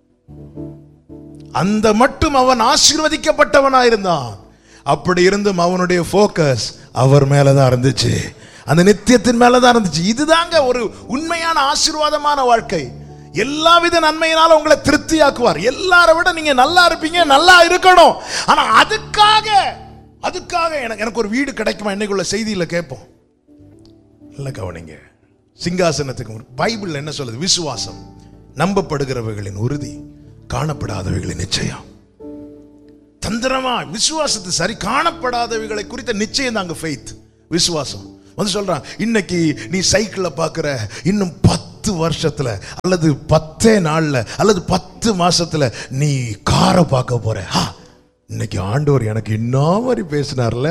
அந்த மட்டும் அவன் ஆசீர்வதிக்கப்பட்டவனாயிருந்தான். அப்படி இருந்தும் அவனுடைய போக்கஸ் அவர் மேலதான் இருந்துச்சு, அந்த நித்தியத்தின் மேலதான் இருந்துச்சு. இதுதாங்க ஒரு உண்மையான ஆசீர்வாதமான வாழ்க்கை. எல்லாவித நன்மையினால உங்களை திருப்தியாக்குவார். எல்லாரை விட நீங்க நல்லா இருப்பீங்க, நல்லா இருக்கணும். ஆனா அதுக்காக அதுக்காக எனக்கு எனக்கு ஒரு வீடு கிடைக்குமா இன்னைக்குள்ள செய்தியில கேட்போம். இல்ல கவனிங்க, சிங்காசனத்துக்கு பைபிள் என்ன சொல்லுது? விசுவாசம் நம்பப்படுகிறவைகளின் உறுதி, காணப்படாதவைகளின் நிச்சயம். தந்திரமா விசுவாசத்தை சரி, காணப்படாதவைகளை குறித்த நிச்சயம் தாங்க ஃபெய்த், விசுவாசம். வந்து சொல்றான், இன்னைக்கு நீ சைக்கிள்ல பாக்குற, இன்னும் பத்து வருஷத்துல அல்லது பத்தே நாள்ல அல்லது பத்து மாசத்துல நீ காரை பார்க்க போற. இன்னைக்கு ஆண்டவர் எனக்கு இன்னும் மாதிரி பேசினார்ல.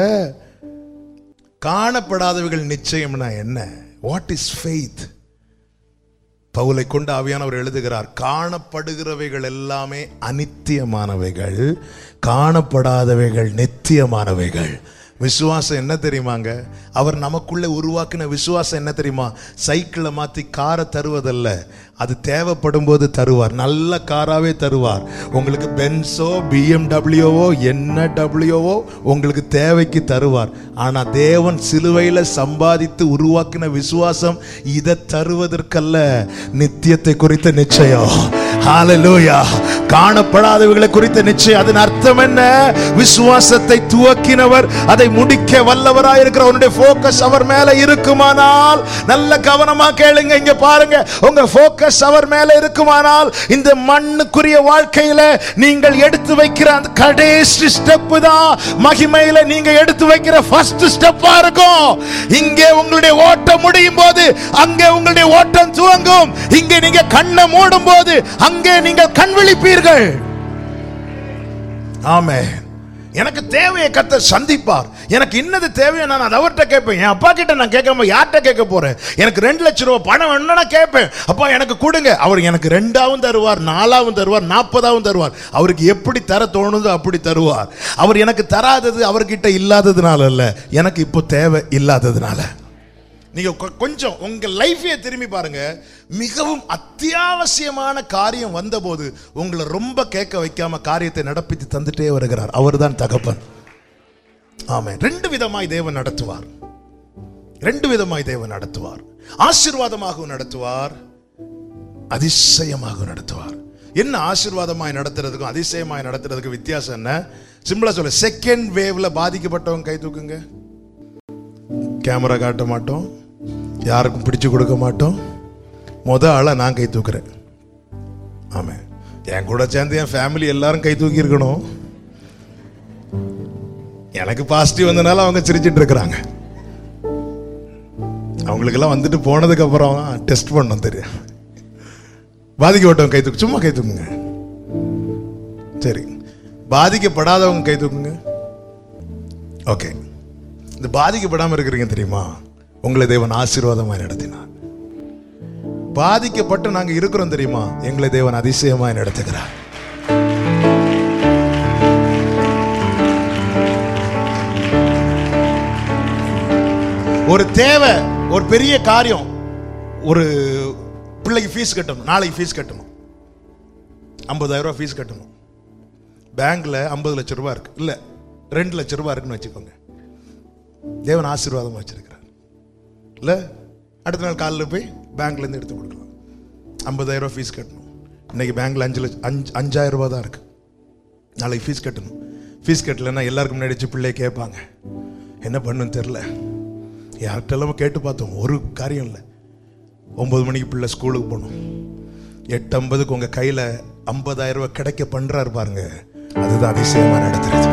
காணப்படாதவைகள் நிச்சயம்னா என்ன? What is faith? பவுலை கொண்டு ஆவியானவர் எழுதுகிறார், காணப்படுகிறவைகள் எல்லாமே அநித்தியமானவைகள், காணப்படாதவைகள் நித்தியமானவைகள். விசுவாசம் என்ன தெரியுமாங்க? அவர் நமக்குள்ள உருவாக்கின விசுவாசம் என்ன தெரியுமா? சைக்கிளை மாற்றி காரை தருவதல்ல, அது தேவைப்படும் போது தருவார். நல்ல காராவே தருவார். உங்களுக்கு பென்ஸோ பிஎம்டபிள்யூவோ என்ன டபிள்யூவோ உங்களுக்கு தேவைக்கு தருவார். ஆனால் தேவன் சிலுவையில் சம்பாதித்து உருவாக்கின விசுவாசம் இதை தருவதற்கல்ல, நித்தியத்தை குறித்த நிச்சயம். ஹல்லேலூயா. காணப்படாதவைகளை குறித்த நிச்சயம். அதன் அர்த்தம் என்ன? விசுவாசத்தை துவக்கினவர் அதை முடிக்க வல்லவராய் இருக்கிற அவருடைய போக்கஸ் அவர் மேல இருக்குமானால், நல்ல கவனமா கேளுங்க, இங்க பாருங்க, உங்க போக்கஸ் அவர் மேல இருக்குமானால் இந்த மண்ணுக்குரிய வாழ்க்கையில நீங்கள் எடுத்து வைக்கிற அந்த கடைசி ஸ்டெப் தான் மகிமையில நீங்க எடுத்து வைக்கிற ஃபர்ஸ்ட் ஸ்டெப்பா இருக்கும். இங்கே உங்களுடைய ஓட்டம் முடியும் போது அங்கே உங்களுடைய ஓட்டம் துவங்கும். இங்கே நீங்க கண்ணை மூடும் போது அங்கே நீங்கள் கண் விழிப்பீர்கள். ஆமென். எனக்கு தேவையை கர்த்தர் சந்திப்பார். எனக்கு இன்னது தேவையோ நான் அதை அவர்கிட்ட கேட்பேன். என் அப்பா கிட்ட நான் கேட்காம யார்கிட்ட கேட்க போறேன்? எனக்கு ரெண்டு லட்சம் ரூபாய் பணம் வேணும்னா கேட்பேன், அப்பா எனக்கு கொடுங்க. அவர் எனக்கு ரெண்டாவும் தருவார், நாலாவும் தருவார், நாற்பதாவும் தருவார். அவருக்கு எப்படி தர தோணுதோ அப்படி தருவார். அவர் எனக்கு தராதது அவர்கிட்ட இல்லாததுனால அல்ல, எனக்கு இப்போ தேவை இல்லாததுனால. நீங்க கொஞ்சம் உங்க லைஃபையே திரும்பி பாருங்க. மிகவும் அத்தியாவசியமான காரியம் வந்தபோது உங்களை ரொம்ப கேட்க வைக்காம காரியத்தை நடப்பித்து தந்துட்டே வருகிறார். அவர் தான் தகப்பன். ஆமென். ரெண்டு விதமாய் தேவன் நடத்துவார். ரெண்டு விதமாய் தேவன் நடத்துவார். ஆசீர்வாதமாக நடத்துவார், அதிசயமாக நடத்துவார். என்ன ஆசீர்வாதமாய் நடத்துறதுக்கும் அதிசயமாய் நடத்துறதுக்கு வித்தியாசம் என்ன? சிம்பிளா சொல்ல, செகண்ட் வேவ்ல பாதிக்கப்பட்டவங்க கை தூக்குங்க. கேமரா காட்ட மாட்டோம், யாருக்கும் பிடிச்சு கொடுக்க மாட்டோம். முத ஆளா நான் கை தூக்குறேன். ஆமா, என் கூட சேர்ந்து என் ஃபேமிலி எல்லாரும் கை தூக்கி இருக்கணும். எனக்கு பாசிட்டிவ் வந்தனால அவங்க சிரிச்சிட்டு இருக்கிறாங்க. அவங்களுக்கெல்லாம் வந்துட்டு போனதுக்கு அப்புறம் டெஸ்ட் பண்ணோம் தெரியும். பாதிக்கப்பட்டவங்க கை தூக்கு, சும்மா கை தூக்குங்க. சரி, பாதிக்கப்படாதவங்க கை தூக்குங்க. ஓகே. இந்த பாதிக்கப்படாம இருக்கிறீங்க தெரியுமா, உங்களை தேவன் ஆசீர்வாதமாய் நடத்தினார். பாதிக்கப்பட்டு நாங்க இருக்கிறோம் தெரியுமா, எங்களை தேவன் அதிசயமாய் நடத்துகிறார். ஒரு தேவை, ஒரு பெரிய காரியம், ஒரு பிள்ளைக்கு ஃபீஸ் கட்டணும், நாளைக்கு ஃபீஸ் கட்டணும், ஐம்பதாயிரம் ரூபாய் ஃபீஸ் கட்டணும். பேங்க்ல ஐம்பது லட்சம் ரூபாய் இருக்கு, இல்ல ரெண்டு லட்சம் ரூபாய் இருக்குன்னு வச்சுக்கோங்க. தேவன் ஆசீர்வாதமா வச்சிருக்கிறார் இல்ல. அடுத்த நாள் காலையில் போய் பேங்க்ல இருந்து எடுத்து கொடுக்கலாம். ஐம்பதாயிரம் ரூபாய் ஃபீஸ் கட்டணும். இன்னைக்கு பேங்க்ல அஞ்சு லட்சம் அஞ்சு அஞ்சாயிரம் ரூபாய் தான் இருக்கு. நாளைக்கு ஃபீஸ் கட்டணும். ஃபீஸ் கட்டலைன்னா எல்லாருக்கும் முன்னாடி பிள்ளைய கேட்பாங்க, என்ன பண்ணுன்னு தெரில. யார்கிட்டெல்லாம் கேட்டு பார்த்தோம், ஒரு காரியம் இல்லை. ஒன்பது மணிக்கு பிள்ளை ஸ்கூலுக்கு போகணும், எட்டு ஐம்பதுக்கு உங்க கையில ஐம்பதாயிரம் ரூபாய் கிடைக்க பண்றாரு பாருங்க, அதுதான் அதிசயமா நடத்துறது.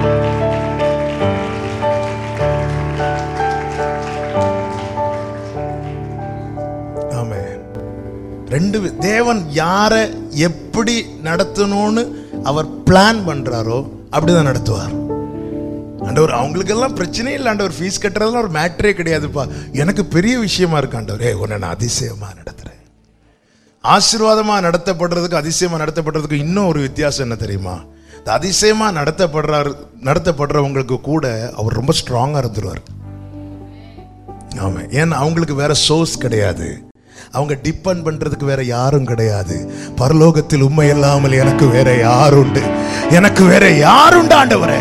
ரெண்டு தேவன் யாரை எப்படி நடத்தணும்னு அவர் பிளான் பண்றாரோ அப்படிதான் நடத்துவார். ஆண்டவர் அவங்களுக்கெல்லாம் பிரச்சனை இல்லை, ஆண்டவர் ஃபீஸ் கட்டுறதுலாம் ஒரு மேட்டரே கிடையாதுப்பா, எனக்கு பெரிய விஷயமா இருக்கு ஆண்டவரே, உன்னை நான் அதிசயமா நடத்துறேன். ஆசீர்வாதமா நடத்தப்படுறதுக்கு அதிசயமா நடத்தப்படுறதுக்கு இன்னும் ஒரு வித்தியாசம் என்ன தெரியுமா? அதிசயமா நடத்தப்படுறாரு நடத்தப்படுறவங்களுக்கு கூட அவர் ரொம்ப ஸ்ட்ராங்கா இருந்துருவார். ஆமா, ஏன்னா அவங்களுக்கு வேற சோர்ஸ் கிடையாது, அவங்க டிபெண்ட் பண்றதுக்கு வேற யாரும் கிடையாது. பரலோகத்தில் உண்மை இல்லாமல் எனக்கு வேற யாருண்டு, எனக்கு வேற யாருண்டு ஆண்டவரே.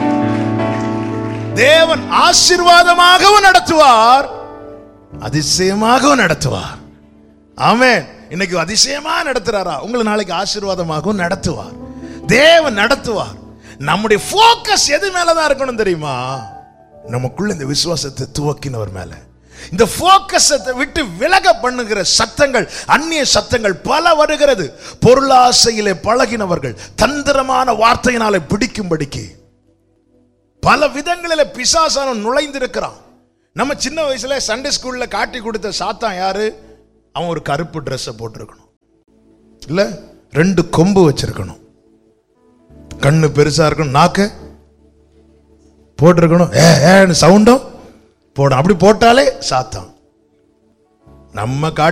தேவன் ஆசீர்வாதமாகவும் நடத்துவார், அதிசயமாகவும் நடத்துவார். ஆமென். இன்னைக்கு அதிசயமா நடத்துறாரா, உங்களை நாளைக்கு ஆசீர்வாதமாகவும் நடத்துவார். தேவன் நடத்துவார். நம்முடைய போக்கஸ் எது மேலதான் இருக்கணும் தெரியுமா? நமக்குள்ள இந்த விசுவாசத்தை துவக்கினவர் மேல. இந்த போக்கஸை விட்டு விலக பண்ணுகிற சத்தங்கள், அந்நிய சத்தங்கள் பல வருகிறது. பொருளாசையிலே பழகினவர்கள் தந்திரமான வார்த்தையினாலே பிடிக்கும்படிக்கு பல விதங்களில பிசாசான நுழைந்திருக்கிறான். நம்ம சின்ன வயசுல சண்டே ஸ்கூல்ல காட்டி கொடுத்த சாத்தான் யாரு? அவன் ஒரு கருப்பு ட்ரெஸ்ஸை போட்டிருக்கணும், இல்ல ரெண்டு கொம்பு வச்சிருக்கணும், கண்ணு பெருசா இருக்கணும், நாக்க போட்டிருக்கணும், ஏ சவுண்டும் போடும். அப்படி போட்டாலே சாத்தான். நம்ம காட்டி